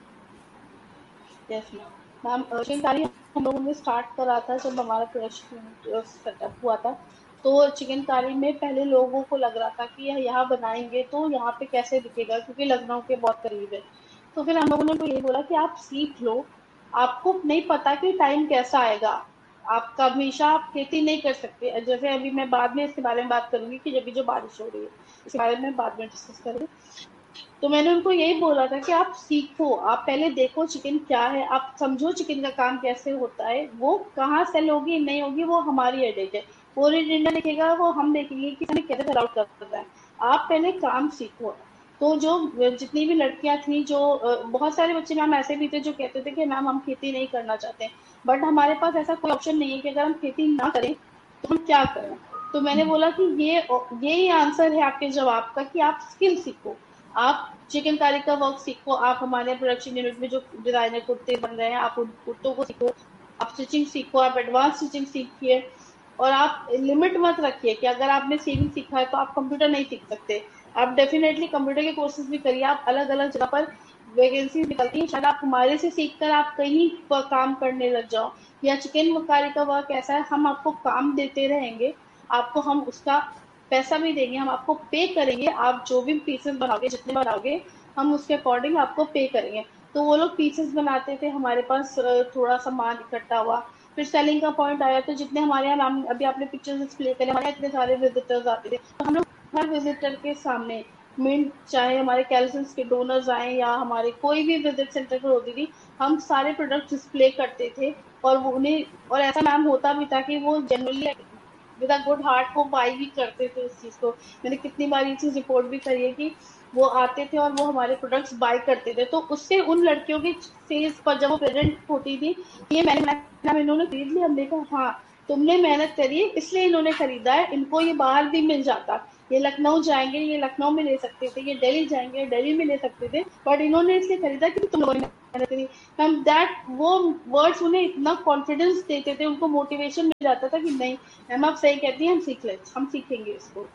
S2: Yes ma'am, ma'am chikankari हम लोगों ने स्टार्ट करा था जब हमारा प्रोडक्शन सेटअप हुआ था. तो चिकनकारी में पहले लोगों को लग रहा था कि यहाँ बनाएंगे तो यहाँ पे कैसे दिखेगा क्योंकि लखनऊ के बहुत करीब है. तो फिर हम लोगों ने तो यही बोला कि आप सीख लो, आपको नहीं पता कि टाइम कैसा आएगा, आप हमेशा आप खेती नहीं कर सकते. जैसे अभी मैं बाद में इसके बारे में बात करूंगी कि जब भी जो बारिश हो रही है इसके बारे में बाद में डिस्कस करेंगे. तो मैंने उनको यही बोला था कि आप सीखो, आप पहले देखो चिकन क्या है, आप समझो चिकन का काम कैसे होता है, वो कहाँ सेल होगी नहीं होगी वो हमारी हेडेक है, वो इंडिया देखेगा वो हम देखेंगे कि हमें कैसे सेल आउट करता है. आप पहले काम सीखो. तो जो जितनी भी लड़कियां थी, जो बहुत सारे बच्चे मैम ऐसे भी थे जो कहते थे कि मैम हम खेती नहीं करना चाहते, बट हमारे पास ऐसा कोई ऑप्शन नहीं है कि अगर हम खेती ना करें तो हम क्या करें. तो मैंने बोला कि ये यही आंसर है आपके जवाब का कि आप स्किल सीखो, आप चिकनकारी का वर्क सीखो, आप हमारे प्रोडक्शन यूनिट में जो डिजाइनर कुर्ते बन रहे हैं आप उन कुर्तों को सीखो, आप स्टिचिंग सीखो, आप एडवांस स्टिचिंग सीखिए. और आप लिमिट मत रखिए कि अगर आपने सेविंग सीखा है तो आप कंप्यूटर नहीं सीख सकते. आप डेफिनेटली कंप्यूटर के कोर्सेज भी करिए, आप अलग अलग जगह पर वैकेंसी निकलती है, शायद आप हमारे से सीखकर आप कहीं पर काम करने लग जाओ. या चिकनकारी का वर्क ऐसा है, हम आपको काम देते रहेंगे, आपको हम उसका पैसा भी देंगे, हम आपको पे करेंगे, आप जो भी पीसेस बनाओगे जितने बनाओगे हम उसके अकॉर्डिंग आपको पे करेंगे. तो वो लोग पीसेस बनाते थे, हमारे पास थोड़ा सामान इकट्ठा हुआ, फिर सेलिंग का पॉइंट आया तो जितने हमारे यहाँ नाम अभी आपने पिक्चर्स डिस्प्ले करे, हमारे इतने सारे विजिटर्स आते थे, तो हम लोग हर विजिटर के सामने मिंट चाहे हमारे कैल्सियम्स के डोनर्स आए या हमारे कोई भी विजिट सेंटर पर होती थी, हम सारे प्रोडक्ट डिस्प्ले करते थे. और वो उन्हें, और ऐसा मैम होता भी था कि वो generally with a good heart को बाई भी करते थे उस चीज को. मैंने कितनी बार ये चीज रिपोर्ट भी करी है कि वो आते थे और वो हमारे प्रोडक्ट्स बाय करते थे. तो उससे उन लड़कियों की फेस पर जब वो प्रेजेंट होती थी, ये मैंने मैंने इन्होंने खरीद लिया, हमने कहा हाँ तुमने मेहनत करी है इसलिए इन्होंने खरीदा है, इनको ये बाहर भी मिल जाता, ये लखनऊ जाएंगे, ये लखनऊ में ले सकते थे, ये दिल्ली जाएंगे, दिल्ली में ले सकते थे, बट इन्होंने इसलिए खरीदा कि तुम लोगों ने मेहनत करी। मैम दैट वो वर्ड्स उन्हें इतना कॉन्फिडेंस देते थे, उनको मोटिवेशन मिल जाता था कि नहीं मैम आप सही कहती हैं, हम सीख ले हम सीखेंगे इसको।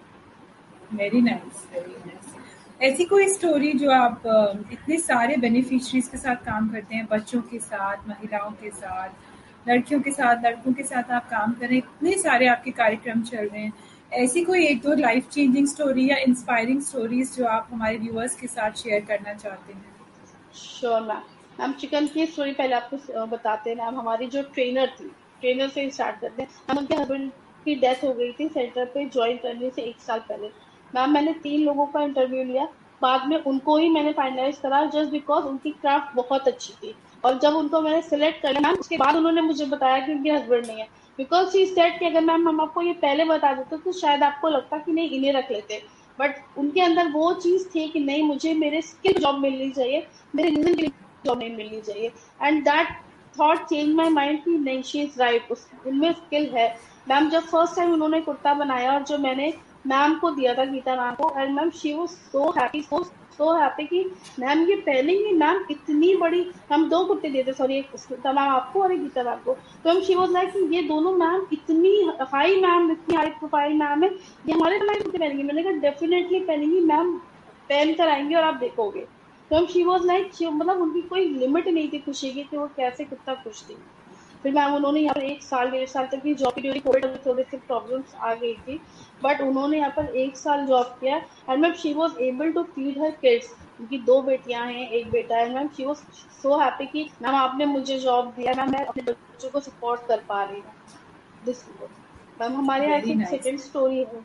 S1: Very nice, very nice. ऐसी कोई स्टोरी जो आप अ, इतने सारे बेनिफिशरीज के साथ काम करते हैं, बच्चों के साथ, महिलाओं के साथ, लड़कियों के साथ, लड़कों के साथ आप काम कर रहे हैं, इतने सारे आपके कार्यक्रम चल रहे हैं, ऐसी कोई एक दो लाइफ चेंजिंग स्टोरी या इंस्पायरिंग स्टोरीज जो आप हमारे व्यूअर्स के साथ शेयर करना चाहते हैं?
S2: Sure ma'am. मैम चिकन की स्टोरी पहले आपको अ, बताते हैं मैम। हमारी जो ट्रेनर थी, ट्रेनर से स्टार्ट करते हैं। मैम उनके हस्बैंड की डेथ हो गई थी सेंटर पे ज्वाइन करने से एक साल पहले। मैम मैंने तीन लोगों का इंटरव्यू लिया, बाद में उनको ही मैंने फाइनलाइज करा जस्ट बिकॉज उनकी क्राफ्ट बहुत अच्छी थी। और जब उनको मैंने सिलेक्ट कर लिया मैम, उसके बाद उन्होंने मुझे बताया कि उनके हस्बैंड नहीं है। बिकॉज शी सेड कि अगर मैम हम आपको ये पहले बता देते तो शायद आपको लगता कि नहीं इन्हें रख लेते, बट उनके अंदर वो चीज थी कि नहीं मुझे मेरे स्किल जॉब मिलनी चाहिए, मेरे रीजन के लिए जॉब नहीं मिलनी चाहिए। And that thought change my mind कि नहीं शी इज राइट, उनमें स्किल है। मैम जब फर्स्ट टाइम उन्होंने कुर्ता बनाया और जो मैंने मैम को दिया था, गीता मैम को, and ma'am she was so happy, so so happy कि मैम ये पहनेंगी। मैम इतनी बड़ी, हम दो कुर्ते देते, सॉरी एक गीता मैम आपको और एक गीता मैम को, तो हम शी वाज लाइक कि ये दोनों मैम इतनी हाई, मैम इतनी हाई प्रोफाइल मैम है, ये हमारे हमारे कुर्ते पहनेंगी। मैंने कहा डेफिनेटली पहनेंगी मैम, पहन कर आएंगे और आप देखोगे। तो शी वाज लाइक, मतलब उनकी कोई लिमिट नहीं थी खुशी की कि वो कैसे कितना खुश थी। फिर मैम उन्होंने यहाँ पर एक साल डेढ़ साल तक की जॉब की, ड्यूरिंग कोविड थोड़े से प्रॉब्लम्स आ गई थी, बट उन्होंने यहाँ पर एक साल जॉब किया। And ma'am she was able to feed her kids, उनकी दो बेटियां हैं एक बेटा है। Ma'am she was so happy कि मैम आपने मुझे जॉब दिया, मैम मैं अपने बच्चों को सपोर्ट कर पा रही हूँ। दिस मैम हमारे यहाँ
S1: वेरी
S2: एक
S1: नाइस।
S2: सेकेंड स्टोरी है,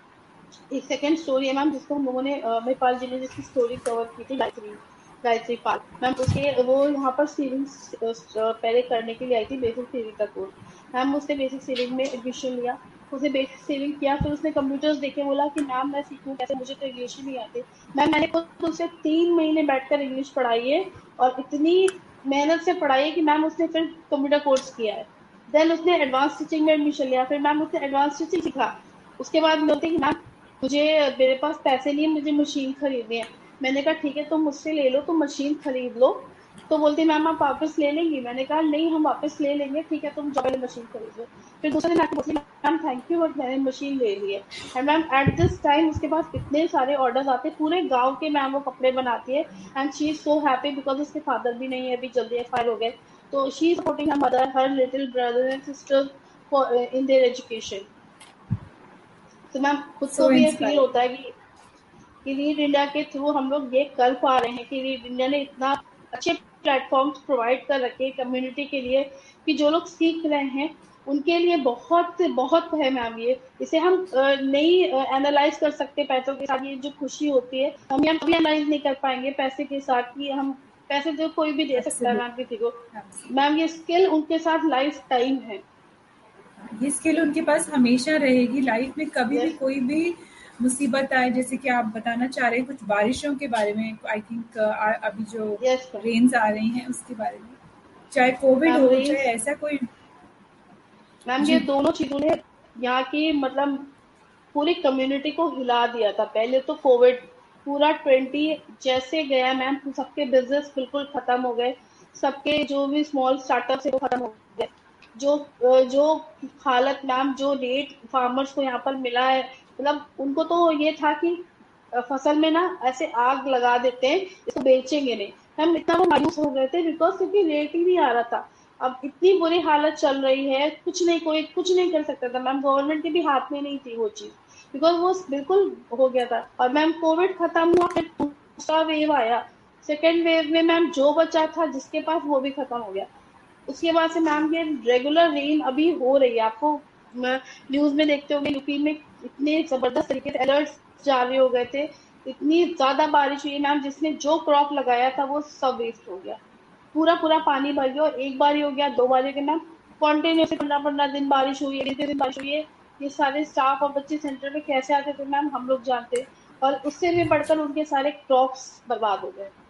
S2: एक सेकेंड स्टोरी है मैम जिसको हम लोगों ने अ, महिपाल जी ने जिसकी स्टोरी कवर की थी, गायत्री गायत्री पाल मैम। उसके वो यहाँ पर सीलिंग पहले करने के लिए आई थी, बेसिक सीलिंग का कोर्स। मैम उसने बेसिक सीलिंग में एडमिशन लिया, उसने बेसिक सीलिंग किया, फिर उसने कंप्यूटर्स देखे, बोला कि मैम मैं सीखूं कैसे, मुझे तो इंग्लिश ही नहीं आती। मैम मैंने खुद उसे तीन महीने बैठकर इंग्लिश पढ़ाई है और इतनी मेहनत से पढ़ाई है कि मैम उसने फिर कंप्यूटर कोर्स किया है। देन उसने एडवांस टीचिंग में एडमिशन लिया, फिर मैम उसने एडवांस टीचिंग सीखा। उसके बाद बोलते कि मैम मुझे, मेरे पास पैसे नहीं है, मुझे मशीन खरीदनी है। मैंने कहा ठीक है तुम मुझसे ले लो, तुम मशीन खरीद लो। तो बोलती मैम आप वापस ले लेंगी? मैंने कहा नहीं हम वापस ले लेंगे, ठीक है तुम जाओ मशीन खरीद लो। फिर दूसरे दिन आके बोलती मैम थैंक यू बट मैंने मशीन ले ली है। And ma'am at this time उसके पास इतने सारे ऑर्डर्स आते, पूरे गांव के मैम वो कपड़े बनाती है। And she is so happy because उसके फादर भी नहीं है, अभी जल्दी एक्सपायर हो गए। तो she is supporting her mother, her little brother and sister for in their education. तो मैम खुद को
S1: सो
S2: भी ये फील
S1: इंस्पायरिंग।
S2: होता है कि कि लीड इंडिया के थ्रू हम लोग ये कर पा रहे हैं कि लीड इंडिया ने इतना अच्छे प्लेटफॉर्म्स प्रोवाइड कर रखे कम्युनिटी के लिए कि जो लोग सीख रहे हैं उनके लिए बहुत बहुत है मैम। ये इसे हम अ, नहीं एनालाइज कर सकते पैसों के साथ, ये जो खुशी होती है हम ये कभी एनालाइज नहीं कर पाएंगे पैसे के साथ कि हम पैसे तो कोई भी दे सकता है मैम
S1: एब्सोल्युटली,
S2: किसी को।
S1: एब्सोल्युटली।
S2: मैम ये स्किल उनके साथ लाइफ टाइम है।
S1: ये स्किल उनके पास हमेशा रहेगी लाइफ में, कभी भी
S2: यस
S1: कोई भी मुसीबत आए, जैसे कि आप बताना चाह रहे हैं कुछ बारिशों के बारे में, आई थिंक अभी जो
S2: यस
S1: रेन्स आ रही हैं उसके बारे में, चाहे कोविड
S2: मैम
S1: हो चाहे
S2: रेंज।
S1: ऐसा कोई।
S2: मैम ये
S1: जी।
S2: दोनों चीजों ने यहाँ की मतलब पूरी कम्युनिटी को हिला दिया था। पहले तो कोविड पूरा ट्वेंटी जैसे गया मैम, सबके बिजनेस बिल्कुल खत्म हो गए, सबके जो भी स्मॉल स्टार्टअप है वो खत्म हो गए। जो अ, जो हालत मैम, जो रेट फार्मर्स को यहाँ पर मिला है, मतलब उनको तो ये था कि अ, फसल में ना ऐसे आग लगा देते हैं, इसको बेचेंगे नहीं। हम इतना वो मायूस हो गए थे बिकॉज क्योंकि रेट ही नहीं आ रहा था। अब इतनी बुरी हालत चल रही है, कुछ नहीं, कोई कुछ नहीं कर सकता था मैम, गवर्नमेंट के भी हाथ में नहीं थी वो चीज, बिकॉज वो बिल्कुल हो गया था। और मैम कोविड खत्म हुआ, फिर दूसरा वेव आया, सेकेंड वेव में मैम जो बचा था जिसके पास वो भी खत्म हो गया। उसके बाद से मैम ये रेगुलर रेन अभी हो रही है, आपको न्यूज में देखते होंगे यूपी में इतने जबरदस्त तरीके से अलर्ट जारी हो गए थे, इतनी ज्यादा बारिश हुई मैम, जिसने जो क्रॉप लगाया था वो सब वेस्ट हो गया। पूरा पूरा पानी भर गया, और एक बार ही हो गया, दो बार हो गया मैम, कॉन्टिन्यूसली पंद्रह पंद्रह दिन बारिश हुई है, बीस दिन बारिश हुई है। ये सारे स्टाफ और बच्चे सेंटर पे कैसे आते थे मैम हम लोग जानते, और उससे भी बढ़कर उनके सारे क्रॉप्स बर्बाद हो गए।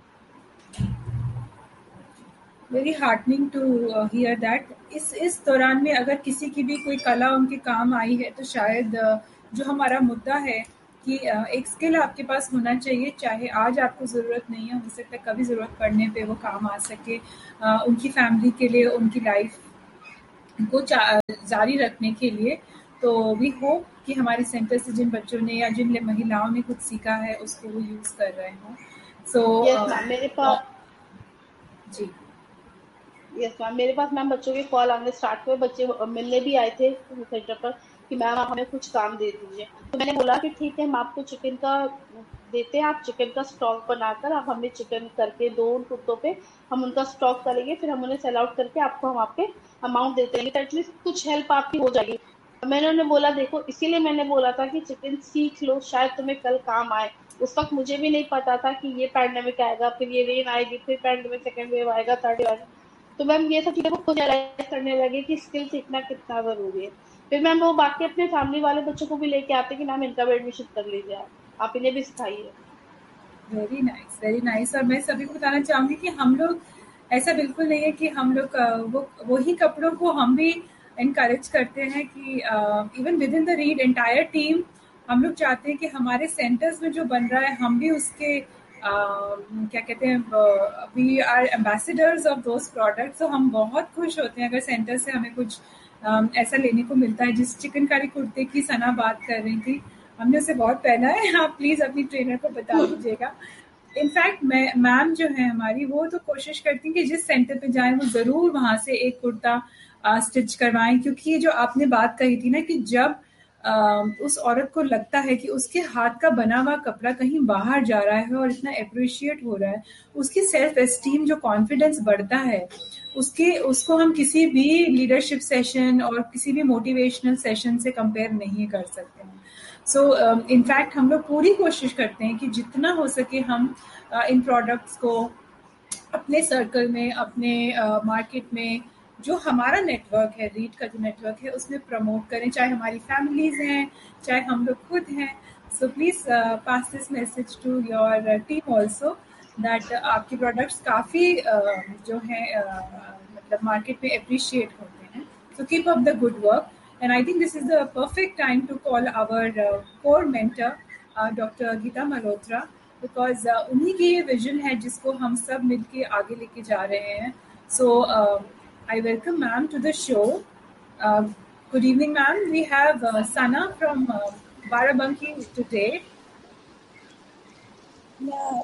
S1: Very heartening to here that. इस इस दौरान में अगर किसी की भी कोई कला उनके काम आई है तो शायद uh, जो हमारा मुद्दा है कि एक स्किल आपके पास होना चाहिए, चाहे आज आपको ज़रूरत नहीं है, हो सकता है कभी ज़रूरत पड़ने पे वो काम आ सके उनकी फैमिली के लिए, उनकी लाइफ को जारी रखने के लिए। तो वी होप कि हमारे सेंटर से जिन बच्चों ने या जिन महिलाओं ने कुछ सीखा है उसको वो यूज़ कर रहे हों। सो
S2: यस मैम, मेरे पास
S1: जी
S2: यस मैम मेरे पास मैम बच्चों के कॉल आने स्टार्ट हुए, बच्चे मिलने भी आए थे सेंटर पर कि मैम आप हमें कुछ काम दे दीजिए। तो मैंने बोला कि ठीक है, हम आपको चिकन का देते हैं, आप चिकन का स्टॉक बनाकर आप हमें चिकन करके दो उन कुत्तों पे, हम उनका स्टॉक करेंगे, फिर हम उन्हें सेल आउट करके आपको हम आपके अमाउंट देते हैं, तो एटलीस्ट कुछ हेल्प आपकी हो जाएगी। मैंने उन्हें बोला देखो, इसीलिए मैंने बोला था कि चिकन सीख लो, शायद तुम्हें कल काम आए। उस वक्त मुझे भी नहीं पता था कि ये पैंडेमिक आएगा, फिर ये रेन आएगी, फिर पैंडेमिक सेकेंड वेव आएगा, थर्ड वेव आएगा। तो मैम ये सब चीजें को खुद रियलाइज करने लगे कि स्किल सीखना कितना जरूरी है। फिर मैम वो बाकी अपने फैमिली वाले बच्चों को भी लेके आते कि मैम इनका भी एडमिशन कर लीजिए, आप आप इन्हें भी सिखाइए।
S1: Very nice, very nice. और मैं सभी को बताना चाहूंगी कि हम लोग ऐसा बिल्कुल नहीं है कि हम लोग वो वही कपड़ों को हम भी इनकरेज करते हैं कि even with in the read entire team हम लोग चाहते हैं कि हमारे सेंटर्स में जो बन रहा है हम भी उसके uh, क्या कहते हैं, we are ambassadors of those products. तो हम बहुत खुश होते हैं अगर सेंटर से हमें कुछ um, ऐसा लेने को मिलता है। जिस चिकनकारी कुर्ते की सना बात कर रही थी, हमने उसे बहुत पहना है, आप प्लीज अपनी ट्रेनर को बता दीजिएगा। इनफैक्ट मैं मैम जो है हमारी, वो तो कोशिश करती हैं कि जिस सेंटर पे जाएं वो जरूर वहां से एक कुर्ता स्टिच करवाएं, क्योंकि ये जो आपने बात कही थी ना कि जब आ, उस औरत को लगता है कि उसके हाथ का बना हुआ कपड़ा कहीं बाहर जा रहा है और इतना अप्रिशिएट हो रहा है, उसकी सेल्फ एस्टीम, जो कॉन्फिडेंस बढ़ता है, उसके उसको हम किसी भी लीडरशिप सेशन और किसी भी मोटिवेशनल सेशन से कंपेयर नहीं कर सकते हैं। सो इनफैक्ट हम लोग पूरी कोशिश करते हैं कि जितना हो सके हम uh, इन प्रोडक्ट्स को अपने सर्कल में, अपने मार्केट uh, में जो हमारा नेटवर्क है, रीड का जो नेटवर्क है, उसमें प्रमोट करें, चाहे हमारी फैमिलीज हैं, चाहे हम लोग खुद हैं। So please pass this message to your team also that आपके प्रोडक्ट्स काफ़ी uh, जो है uh, मतलब मार्केट में अप्रिशिएट होते हैं। So keep up the good work. And I think this is the perfect time to call our uh, core mentor, uh, Doctor Geeta Malhotra, because uh, उन्हीं की ये विजन है जिसको हम सब मिलके आगे लेके जा रहे हैं। So uh, I welcome ma'am to the show. Uh, good evening, ma'am. We have uh, Sana from uh, Barabanki today.
S3: Yeah,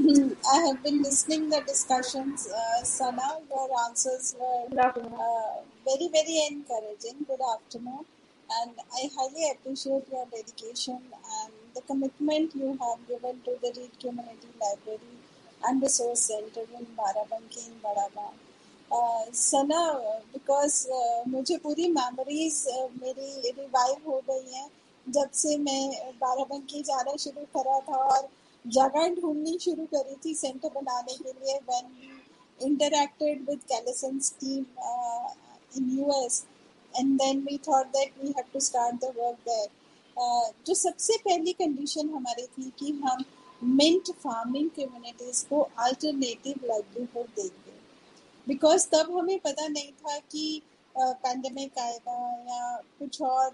S3: I have been listening the discussions. Uh, Sana, your answers were uh, very, very encouraging. Good afternoon. And I highly appreciate your dedication and the commitment you have given to the Reed Community Library and Resource Center in Barabanki in Badagaon. Uh, Sana, because uh, मुझे पूरी memories uh, मेरी revive हो गई हैं जब से मैं बाराबंकी जाना शुरू करा था और जगह ढूंढनी शुरू करी थी सेंटर बनाने के लिए। when we interacted with Gallison's team uh, in U S and then we thought that we have to start the work there. uh, जो सबसे पहली कंडीशन हमारी थी कि हम मिंट फार्मिंग कम्युनिटीज को अल्टरनेटिव लाइवलीहुड देंगे, बिकॉज तब हमें पता नहीं था कि पैंडेमिक uh, आएगा या कुछ और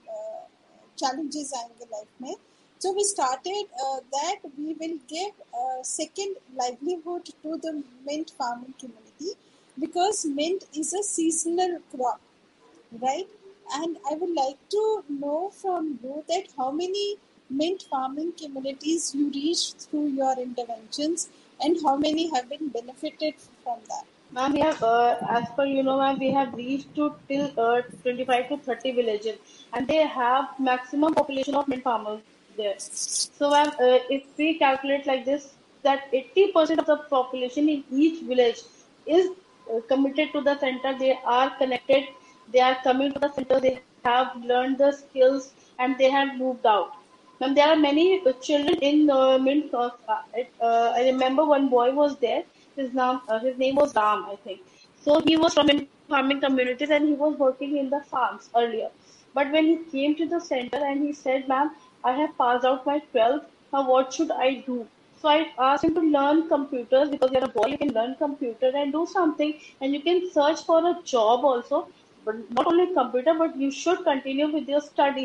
S3: चैलेंजेस uh, uh, आएंगे लाइफ में। So we started uh, that we will give a second livelihood to the mint farming community, because mint is a seasonal crop, right? And I would like to know from you that how many mint farming communities you reached through your interventions and how many have been benefited from that.
S2: Ma'am, we have, uh, as per you know, ma'am, we have reached to till uh, twenty-five to thirty villages, and they have maximum population of mint farmers there. So, ma'am, uh, if we calculate like this, that eighty percent of the population in each village is uh, committed to the center. They are connected. They are coming to the center. They have learned the skills and they have moved out. Ma'am, there are many uh, children in uh, mint. Uh, uh, I remember one boy was there. His name, uh, his name was Ram, I think. So he was from mint farming communities and he was working in the farms earlier. But when he came to the center and he said, "Ma'am, I have passed out my twelfth. Now what should I do?" So I asked him to learn computers, because you're a boy, you can learn computer and do something, and you can search for a job also. But not only computer, but you should continue with your studies.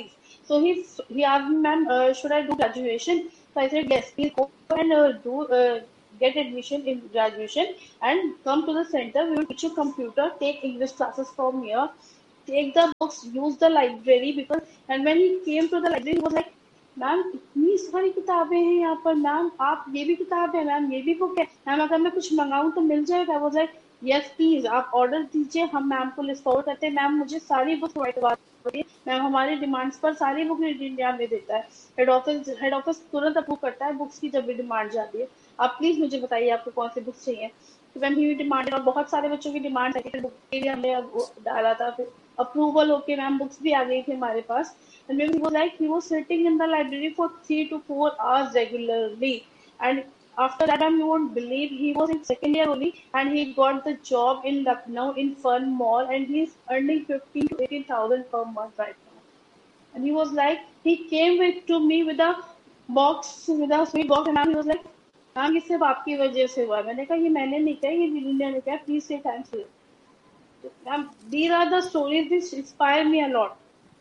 S2: So he he asked me, ma'am, uh, should I do graduation? So I said yes, please go and uh, do uh, get admission in graduation and come to the center. We will teach you computer, take English classes from here, take the books, use the library. Because and when he came to the library, he was like, ma'am इतनी सारी किताबें हैं यहाँ पर, ma'am आप ये भी किताब है, मैम ये भी बुक है, मैम अगर मैं कुछ मंगाऊं तो मिल जाएगा? वो लाइक यस प्लीज आप ऑर्डर दीजिए, हम मैम को लिस्ट फॉरवर्ड करते हैं, मैम मुझे सारी बुक प्रोवाइड करवा दीजिए, मैम हमारे डिमांड्स पर सारी बुक इंडिया में देता है, हेड ऑफिस हेड ऑफिस तुरंत अप्रूव करता है बुक्स की जब भी डिमांड जाती है, आप प्लीज मुझे बताइए आपको कौन सी बुक्स चाहिए। तो मैम ही डिमांड, और बहुत सारे बच्चों की डिमांड है, बुक के लिए हमने डाला था, फिर अप्रूवल होके मैम बुक्स भी आ गई थी हमारे पास। And maybe he was like he was sitting in the library for three to four hours regularly. And after that, you won't believe he was in second year only, and he got the job in Lucknow in Fun Mall, and he's earning fifteen to eighteen thousand per month right now. And he was like, he came with to me with a box, with a sweet box, and he was like, ma'am ये सिर्फ आपकी वजह से हुआ है। मैंने कहा ये मैंने नहीं कहा, ये जिन्होंने ने कहा, प्लीज से thanks to ma'am. These are the stories which inspire me a lot.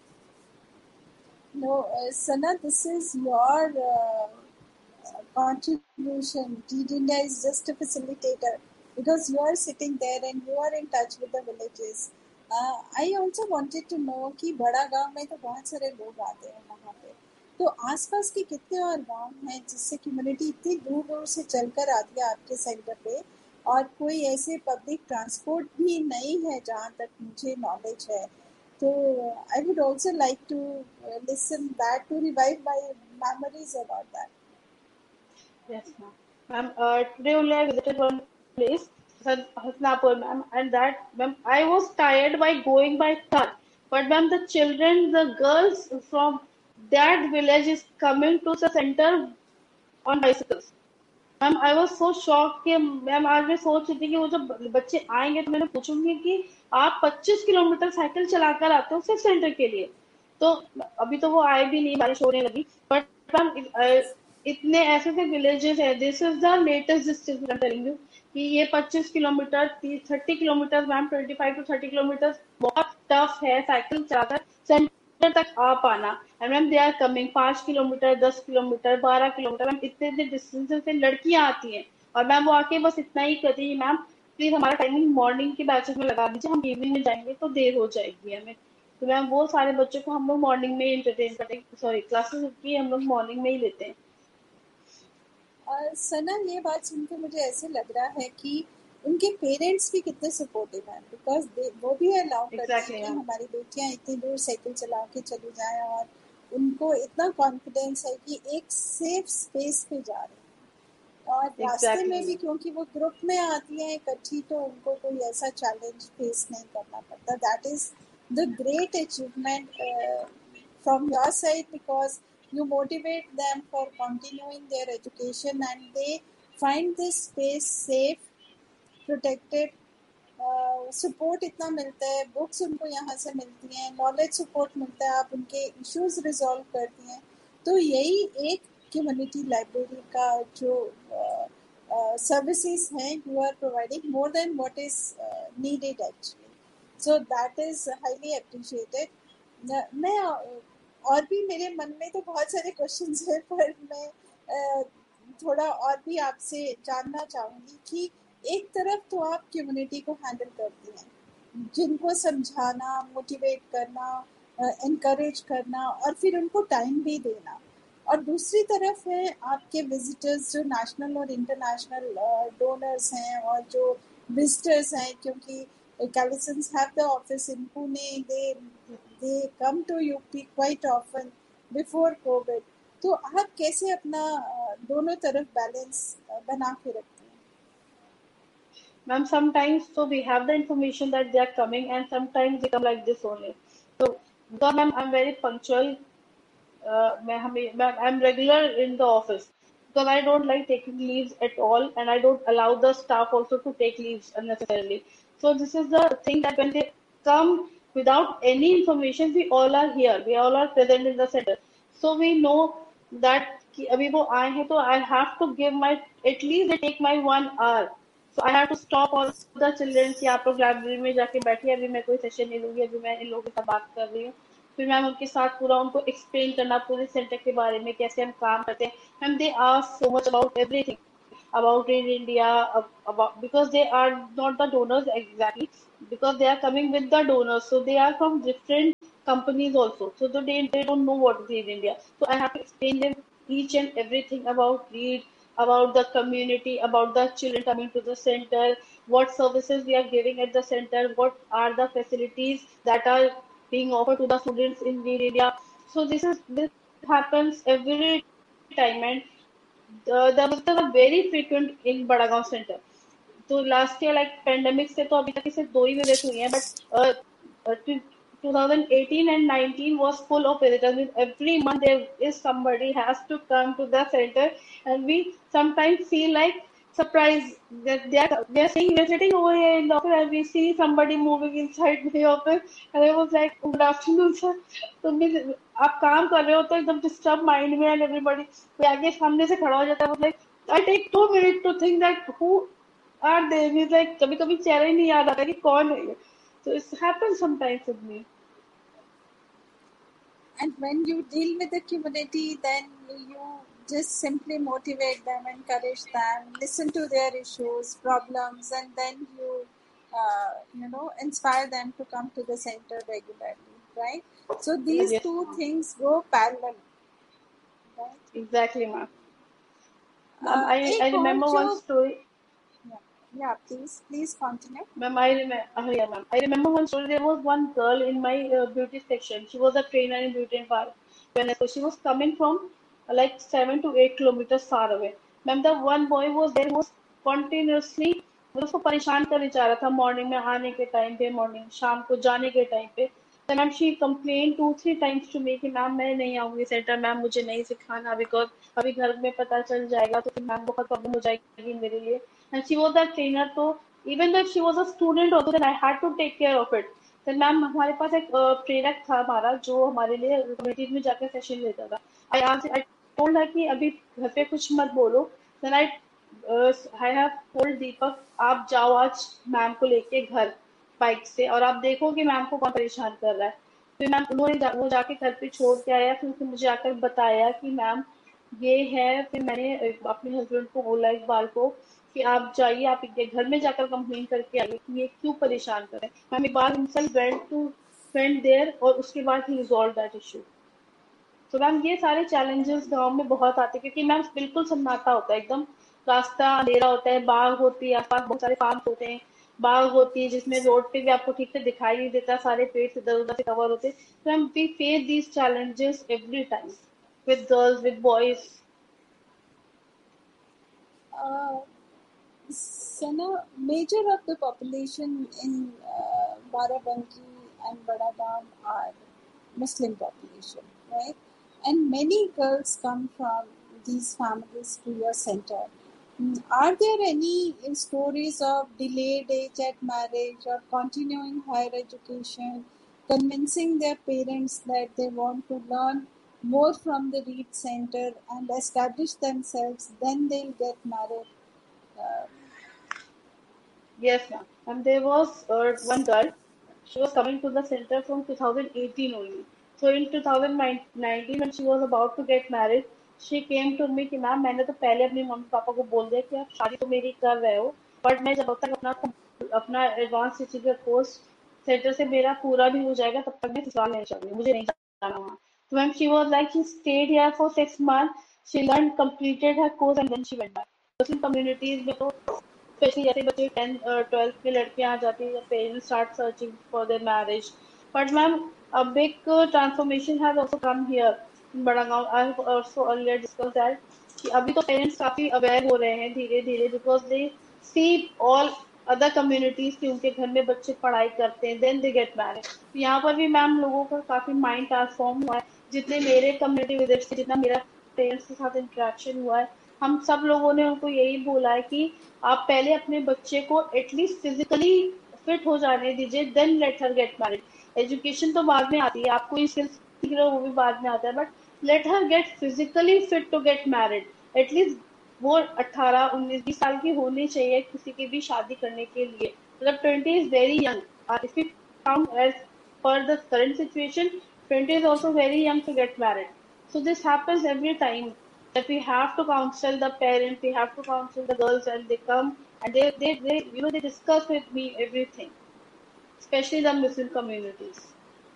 S3: No, uh, Sana, this is your uh, contribution. Teach India is just a facilitator because you are sitting there and you are in touch with the villages. Uh, I also wanted to know कि बड़ा गांव में तो बहुत सारे लोग आते हैं वहाँ पे, तो आसपास के कितने और गांव हैं जिससे कम्युनिटी इतनी दूर दूर से चलकर आती है आपके सेंटर पे, और कोई ऐसे पब्लिक ट्रांसपोर्ट भी नहीं है जहाँ तक मुझे नॉलेज है। So I would also like to uh, listen that to revive my memories about that.
S2: Yes, ma'am. Ma'am, uh, today only I visited one place, Hasnapur, ma'am, and that, ma'am, I was tired by going by car. But, ma'am, the children, the girls from that village is coming to the center on bicycles. Ma'am I was so shock कि ma'am आज मैं सोच रही थी कि वो जब बच्चे आएंगे तो मैंने पूछूंगी कि आप पच्चीस किलोमीटर साइकिल चलाकर आते हो सिर्फ सेंटर के लिए। तो अभी तो वो आए भी नहीं, बारिश होने लगी, बट मैम इतने ऐसे ऐसे विलेजेस है, this is the latest distance I am telling you कि ये पच्चीस kilometre thirty kilometre ma'am twenty five to thirty kilometre बहुत टफ है साइकिल चलाकर सेंटर तक आ पाना। And ma'am they are coming पांच किलोमीटर दस किलोमीटर बारह किलोमीटर मैम इतने इतने डिस्टेंस से लड़कियां आती हैं, और मैम वो आके बस इतना ही कहती है मैम प्लीज हमारा टाइमिंग मॉर्निंग के बैचेस में लगा दीजिए, हम इवनिंग में जाएंगे तो देर हो जाएगी हमें। तो मैम वो सारे बच्चों को हम लोग मॉर्निंग में इंटरटेन करते हैं, सॉरी क्लासेस की हम लोग मॉर्निंग में ही लेते हैं।
S3: और सना ये बात सुनकर मुझे ऐसे लग रहा है कि उनके पेरेंट्स भी कितने सपोर्टिव हैं, बिकॉज वो भी अलाउ करते
S2: exactly,
S3: हैं कि हमारी बेटियां इतनी दूर साइकिल चला के चली जाएं, और उनको इतना कॉन्फिडेंस है कि एक सेफ स्पेस पे जा रहे हैं। और exactly. रास्ते में भी क्योंकि वो ग्रुप में आती हैं इकट्ठी, तो उनको कोई ऐसा चैलेंज फेस नहीं करना पड़ता। That is the great achievement from your side, because you motivate them for continuing their education and they find this space safe, protected, support uh, इतना मिलता है, बुक्स उनको यहाँ से मिलती हैं, नॉलेज सपोर्ट मिलता है, आप उनके इश्यूज रिजॉल्व करती हैं। तो यही एक कम्युनिटी लाइब्रेरी का जो सर्विसेज uh, uh, हैं, you are providing more than what is needed actually, so that is highly appreciated. मैं uh, और भी मेरे मन में तो बहुत सारे क्वेश्चंस हैं, पर मैं uh, थोड़ा और भी आपसे जानना चाहूँगी कि एक तरफ तो आप कम्युनिटी को हैंडल करती हैं, जिनको समझाना, मोटिवेट करना, इनकरेज uh, करना और फिर उनको टाइम भी देना, और दूसरी तरफ है आपके विजिटर्स जो नेशनल और इंटरनेशनल डोनर्स हैं और जो विजिटर्स हैं, क्योंकि Calisons have the office in Pune, they they come to U P quite often before COVID. तो आप कैसे अपना दोनों तरफ बैलेंस बना के रखते हैं?
S2: Ma'am, sometimes so we have the information that they are coming, and sometimes they come like this only. So, because ma'am, I'm very punctual. Uh, I'm regular in the office because I don't like taking leaves at all, and I don't allow the staff also to take leaves unnecessarily. So this is the thing that when they come without any information, we all are here. We all are present in the center. So we know that abhi wo aaye hain, so I have to give my, at least they take my one hour. So I have to stop all the children कि आप लोग library में जाके बैठिए, अभी मैं कोई session नहीं लूंगी, अभी मैं इन लोगों के साथ बात कर रही हूँ. फिर मैम उनके साथ पूरा उनको एक्सप्लेन करना पूरे सेंटर के बारे में, कैसे हम काम करते हैं। Ma'am they ask so much about everything about in India, ab- about because they are not the donors exactly, because they are coming with the donors, so they are from different companies also, so the- they they don't know what is in India. So I have to explain them each and everything about Reed, about the community, about the children coming to the center, what services we are giving at the center, what are the facilities that are being offered to the students in Reed India. So this is this happens every time, and uh, the visitors are very frequent in Badagaon Center. तो last year like pandemic से तो अभी तक सिर्फ दो ही visit हुई हैं, but twenty eighteen and nineteen was full of visitors. Means every month there is somebody has to come to the center, and we sometimes feel like surprised that they are they are saying we are sitting over here in the office and we see somebody moving inside the office, and I was like, good afternoon sir. तो means आप काम कर रहे हो तो एकदम disturb mind में, and everybody कोई आगे सामने से खड़ा हो जाता है, like I take to minute to think that who are they, means like कभी कभी चेहरा ही नहीं याद आता कि कौन है ये. So it happens sometimes with me.
S3: And when you deal with the community, then you just simply motivate them, encourage them, listen to their issues, problems, and then you, uh, you know, inspire them to come to the center regularly, right? So these
S2: Yes,
S3: two
S2: ma'am.
S3: things go parallel, right?
S2: Exactly, ma'am. Ma'am,
S3: Uh,
S2: I, I
S3: एक और
S2: remember one
S3: जो
S2: story.
S3: yeah, yeah, please, please continue.
S2: Ma'am, I remember, oh, yeah, ma'am. I remember one story. There was one girl in my uh, beauty section. She was a trainer in beauty and parlor. When I, so she was coming from uh, like seven to eight kilometers far away. Ma'am, the one boy was there who was continuously मतलब उसको परेशान कर जा रहा था, morning में आने के टाइम पे, मॉर्निंग शाम को जाने के टाइम पे. तो ma'am she complain to three times to me कि मैम मैं नहीं आऊंगी सेंटर, मैम मुझे नहीं सिखाना, बिकॉज अभी घर में पता चल जाएगा तो फिर मैम बहुत प्रॉब्लम हो जाएगी मेरे लिए. And she was the trainer, तो even though she was a student also, then I had to take care of it. then ma'am हमारे पास एक प्रेरक था हमारा, जो हमारे लिए कम्युनिटीज में जाकर सेशन लेता था. आई आज आई टोल्ड हर कि अभी घर पे कुछ मत बोलो. Then I I have told दीपक आप जाओ आज मैम को लेके घर बाइक से, और आप देखो कि मैम को कौन परेशान कर रहा है. फिर मैम उन्होंने जा, वो जाके घर पे छोड़ के आया, फिर उसने मुझे आकर बताया कि मैम ये है. फिर मैंने अ, अपने हस्बैंड को बोला इकबाल को कि आप जाइए, आप इनके घर में जाकर कंप्लेन करके आइए कि ये क्यों परेशान कर रहे हैं. Ma'am Iqbal himself went to went there, और उसके बाद ही रिजॉल्व दैट इशू. तो मैम ये सारे चैलेंजेस गांव में बहुत आते हैं, क्योंकि मैम बिल्कुल सन्नाटा होता है, एकदम रास्ता अंधेरा होता है, बाग होती है आसपास, बहुत सारे फार्म होते हैं, बाग होती है जिसमें रोड पे भी आपको ठीक से दिखाई नहीं देता, सारे पेड़ इधर उधर से कवर होते हैं. तो ma'am we face these challenges every time with girls, with boys.
S3: Uh, Sana, major of the population in uh, Barabanki and Badagaon are Muslim population, right? And many girls come from these families to your center. Mm, Are there any uh, stories of delayed age at marriage or continuing higher education, convincing their parents that they want to learn more from the Reed Center and establish themselves, then they'll get married? Uh,
S2: Yes, ma'am. And there was uh, one girl. She was coming to the center from two thousand eighteen only. So in two thousand nineteen, when she was about to get married, she came to me कि ma'am मैंने तो पहले अपने mummy papa को बोल दिया कि आप शादी तो मेरी कर रहे हो, बट मैं जब तक अपना अपना एडवांस टीचिंग का कोर्स सेंटर से मेरा पूरा भी हो जाएगा तब तक मैं ससुराल नहीं जाऊंगी, मुझे नहीं जाना वहाँ. तो ma'am she was like she state here for six month, she learn completed her course and then she went back. Muslim communities में तो स्पेशली जैसे बच्चे टेंथ ट्वेल्थ में लड़कियां आ जाती है, parents start searching for their marriage. But ma'am a big uh, transformation has also come here in Badagaon. I have also earlier discussed that कि अभी तो पेरेंट्स काफी अवेयर हो रहे हैं धीरे धीरे, because they see all other communities कि उनके घर में बच्चे पढ़ाई करते हैं, देन दे गेट मैरिड. तो यहाँ पर भी मैम लोगों का काफी माइंड ट्रांसफॉर्म हुआ है. जितने मेरे कम्युनिटी विजिट से, जितना मेरा पेरेंट्स के साथ इंटरेक्शन हुआ है, हम सब लोगों ने उनको यही बोला है कि आप पहले अपने बच्चे को एटलीस्ट फिजिकली फिट हो जाने दीजिए, then let her get married. Education तो बाद में आती है, आपको ये स्किल्स सीख रहे हो वो भी बाद में आता है, but let her gate physically fit to get married. At least वो अट्ठारह उन्नीस बीस साल की होनी चाहिए किसी की भी शादी करने के लिए. मतलब twenty is very young. If you count as per the current situation, twenty is also very young to get married. So this happens every time that we have to counsel the parents, we have to counsel the girls, and they come and they, they, they you know, they discuss with me everything, especially the Muslim communities.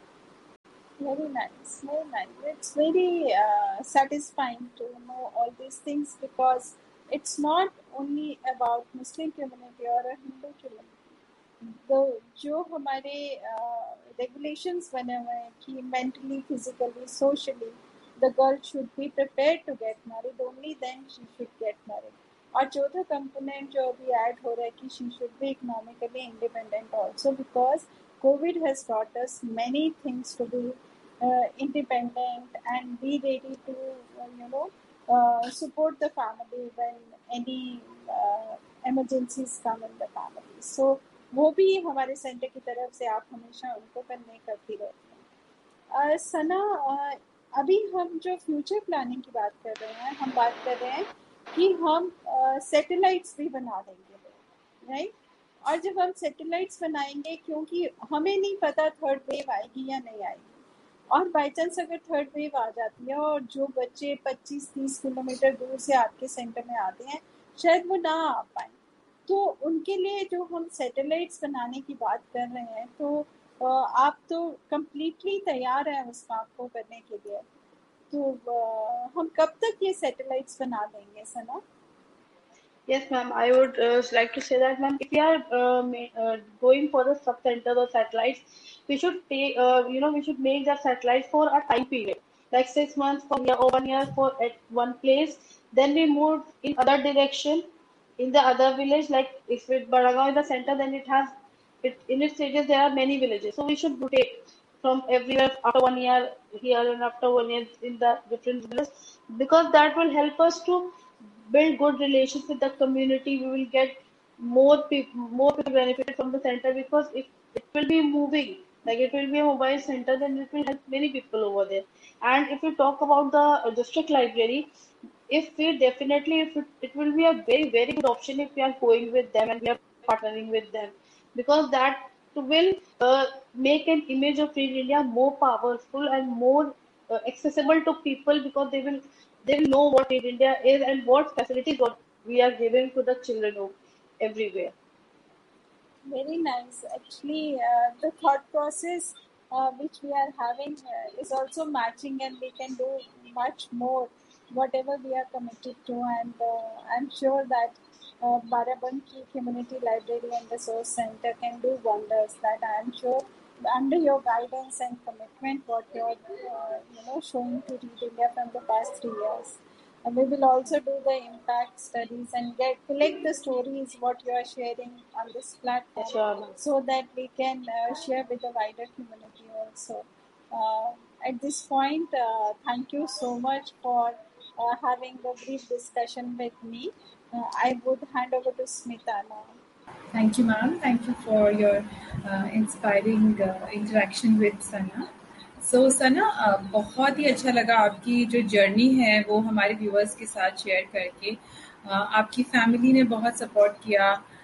S3: Very nice, very nice. It's very uh, satisfying to know all these things because it's not only about Muslim community or a Hindu community. The जो हमारे regulations बने हुए हैं कि mentally, physically, socially, the girl should be prepared to get married. Only then she should get married. और चौथा component जो अभी add हो रहा है कि she should be economically independent also because COVID has taught us many things to be uh, independent and be ready to uh, you know uh, support the family when any uh, emergencies come in the family. So वो भी हमारे centre की तरफ से आप हमेशा उनको convey करती रहती हैं. सना, अभी हम जो फ्यूचर प्लानिंग की बात कर रहे हैं, हम बात कर रहे हैं कि हम सैटेलाइट्स भी बना देंगे, राइट? और जब हम सैटेलाइट्स बनाएंगे, क्योंकि हमें नहीं पता थर्ड वेव आएगी या नहीं आएगी, और बाई चांस अगर थर्ड वेव आ जाती है और जो बच्चे पच्चीस तीस किलोमीटर दूर से आपके सेंटर में आते हैं शायद वो ना आ पाए, तो उनके लिए जो हम सैटेलाइट्स बनाने की बात कर रहे हैं, तो आप तो कम्प्लीटली तैयार हैं उस काम को करने के लिए, तो हम कब तक ये सैटेलाइट्स बना देंगे सना?
S2: Yes, ma'am. I would uh, like to say that, ma'am, if we are uh, ma- uh, going for the sub centers or satellites, we should pay, uh, you know, we should make that satellite for a time period, like six months for year or one year for at one place. Then we move in other direction in the other village. Like if it Baragaon is the center, then it has it in its stages there are many villages. So we should rotate from everywhere after one year here and after one year in the different villages because that will help us to build good relations with the community. We will get more people, more people benefit from the center because if it will be moving, like it will be a mobile center, then it will help many people over there. And if we talk about the uh, district library, if we definitely, if it, it will be a very, very good option if we are going with them and we are partnering with them because that will uh, make an image of Free India more powerful and more uh, accessible to people because they will they will know what Free India is and what facilities what we are giving to the children of everywhere.
S3: Very nice. Actually, uh, the thought process uh, which we are having uh, is also matching, and we can do much more whatever we are committed to. And uh, I'm sure that uh, Barabanki Community Library and Resource Center can do wonders. That I'm sure under your guidance and commitment, what you're uh, you know showing to Read India from the past three years. And we will also do the impact studies and get collect the stories what you are sharing on this platform,
S2: Sure.
S3: so that we can uh, share with the wider community also. Uh, at this point, uh, thank you so much for uh, having a brief discussion with me. Uh, I would hand over to Smita now.
S1: Thank you, ma'am. Thank you for your uh, inspiring uh, interaction with Sana. So so, Sana uh, बहुत ही अच्छा लगा आपकी जो journey है वो हमारे viewers के साथ शेयर करके. uh, आपकी फैमिली ने बहुत सपोर्ट किया.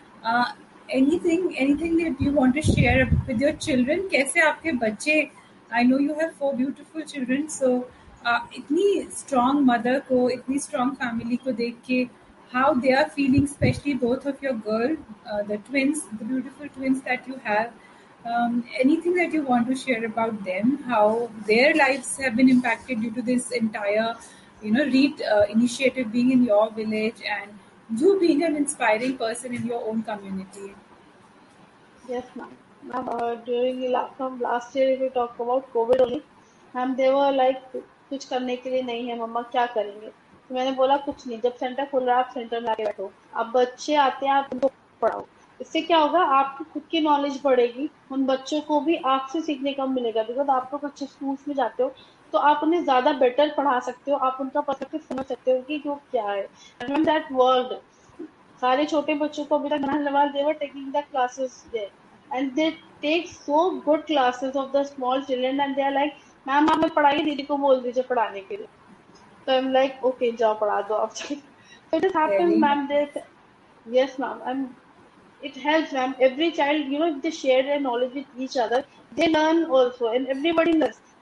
S1: Anything anything that you want to share with your children? कैसे आपके बच्चे, I know you have four beautiful children, सो इतनी स्ट्रॉन्ग मदर को, इतनी स्ट्रॉन्ग फैमिली को देख के how they are feeling, especially both of your girl, uh, the twins, the beautiful twins that you have. Um, anything that you want to share about them, how their lives have been impacted due to this entire, you know, Read uh, initiative being in your village and you being an inspiring person in your own community?
S2: Yes, ma'am. Ma'am, uh, during the last, from last year, if we talk about COVID only, ma'am, they were like, कुछ करने के लिए नहीं है मम्मा, क्या करेंगे? तो मैंने बोला कुछ नहीं, जब सेंटर खुल रहा है आप सेंटर में आके बैठो, अब बच्चे आते हैं आप उनको पढ़ाओ. इससे क्या होगा, आपकी खुद की नॉलेज बढ़ेगी, उन बच्चों को भी आपसे सीखने का मिलेगा बिकॉज आप लोग अच्छे स्कूल्स में जाते हो तो आप उन्हें ज्यादा बेटर पढ़ा सकते हो, आप उनका पर्सपेक्टिव समझ सकते हो कि वो क्या है. एंड दैट वर्ल्ड सारे छोटे बच्चों को अभी तक नहलवाल दे were taking the classes there and they take so good classes of the small children and they are like ma'am आप पढ़ाइए, दीदी को बोल दीजिए पढ़ाने के लिए. तो आई एम लाइक ओके जाओ पढ़ा दो आप. So it has happened, ma'am. That yes, ma'am. And it helps, ma'am. Every child, you know, if they share their knowledge with each other, they learn also, and everybody learns.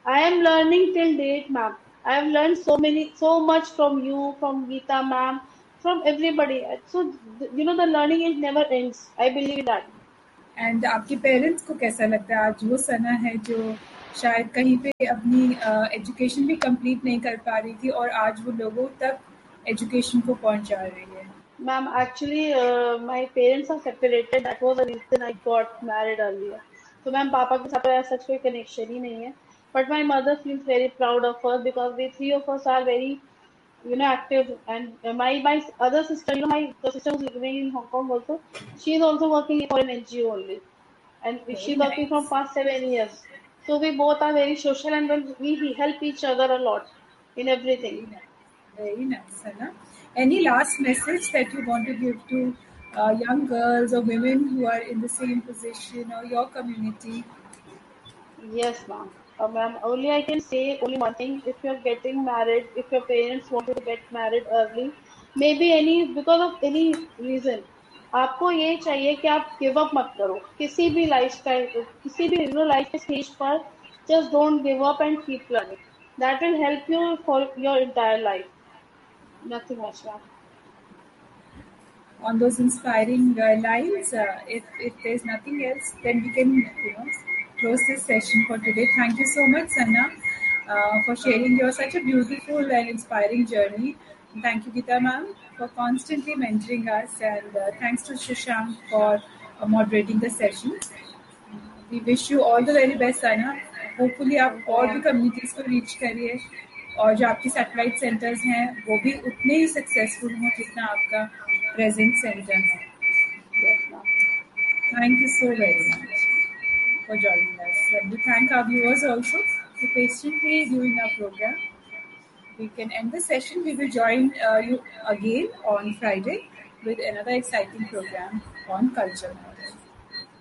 S2: I am learning till date, ma'am. I have learned so many, so much from you, from Geeta, ma'am, from everybody. So, you know, the learning is never ends. I believe in that.
S1: And आपके parents को कैसा लगता है आज वो सना है जो शायद कहीं पे अपनी एजुकेशन uh, भी कंप्लीट नहीं कर पा रही थी और आज वो लोगों तक एजुकेशन को पहुंचा रही है?
S2: Ma'am, actually, uh, my parents are separated. That was the reason I got married earlier. So, ma'am, पापा के साथ ऐसा कोई connection ही नहीं है. But my mother feels very proud of us because we three of us are very, you know, active. And uh, my my other sister, you know, my sister who's living in Hong Kong also, she is also working for an N G O only, and
S1: Very
S2: she's working from
S1: nice.
S2: past seven years. So we both are very social, and when we we help each other a lot in everything.
S1: Very nice. Very nice, Sana. Any last message that you want to give to uh, young girls or women who are in the same position or your community?
S2: Yes, ma'am. Uh, ma'am, only I can say only one thing. If you're getting married, if your parents want you to get married early, maybe any because of any reason, आपको ये चाहिए कि आप give up मत करो किसी भी life style किसी भी यू नो लाइफ के स्टेज पर. Just don't give up and keep learning. That will help you for your entire life. Nothing much, ma'am.
S1: On those inspiring uh, lines, uh, if, if there's nothing else, then we can you know close this session for today. Thank you so much, Sana, uh, for sharing your such a beautiful and inspiring journey. And thank you, Geeta ma'am, for constantly mentoring us, and uh, thanks to Shashank for uh, moderating the session. We wish you all the very best, Sana. Hopefully आप और भी communities को reach करिए और जो आपके satellite centers हैं वो भी उतने ही successful हों जितना आपका present center है.
S2: Yes, ma'am.
S1: Thank you so very much for joining us. And we thank our viewers also for patiently viewing our program. We can end the session. We will join uh, you again on Friday with another exciting program on culture.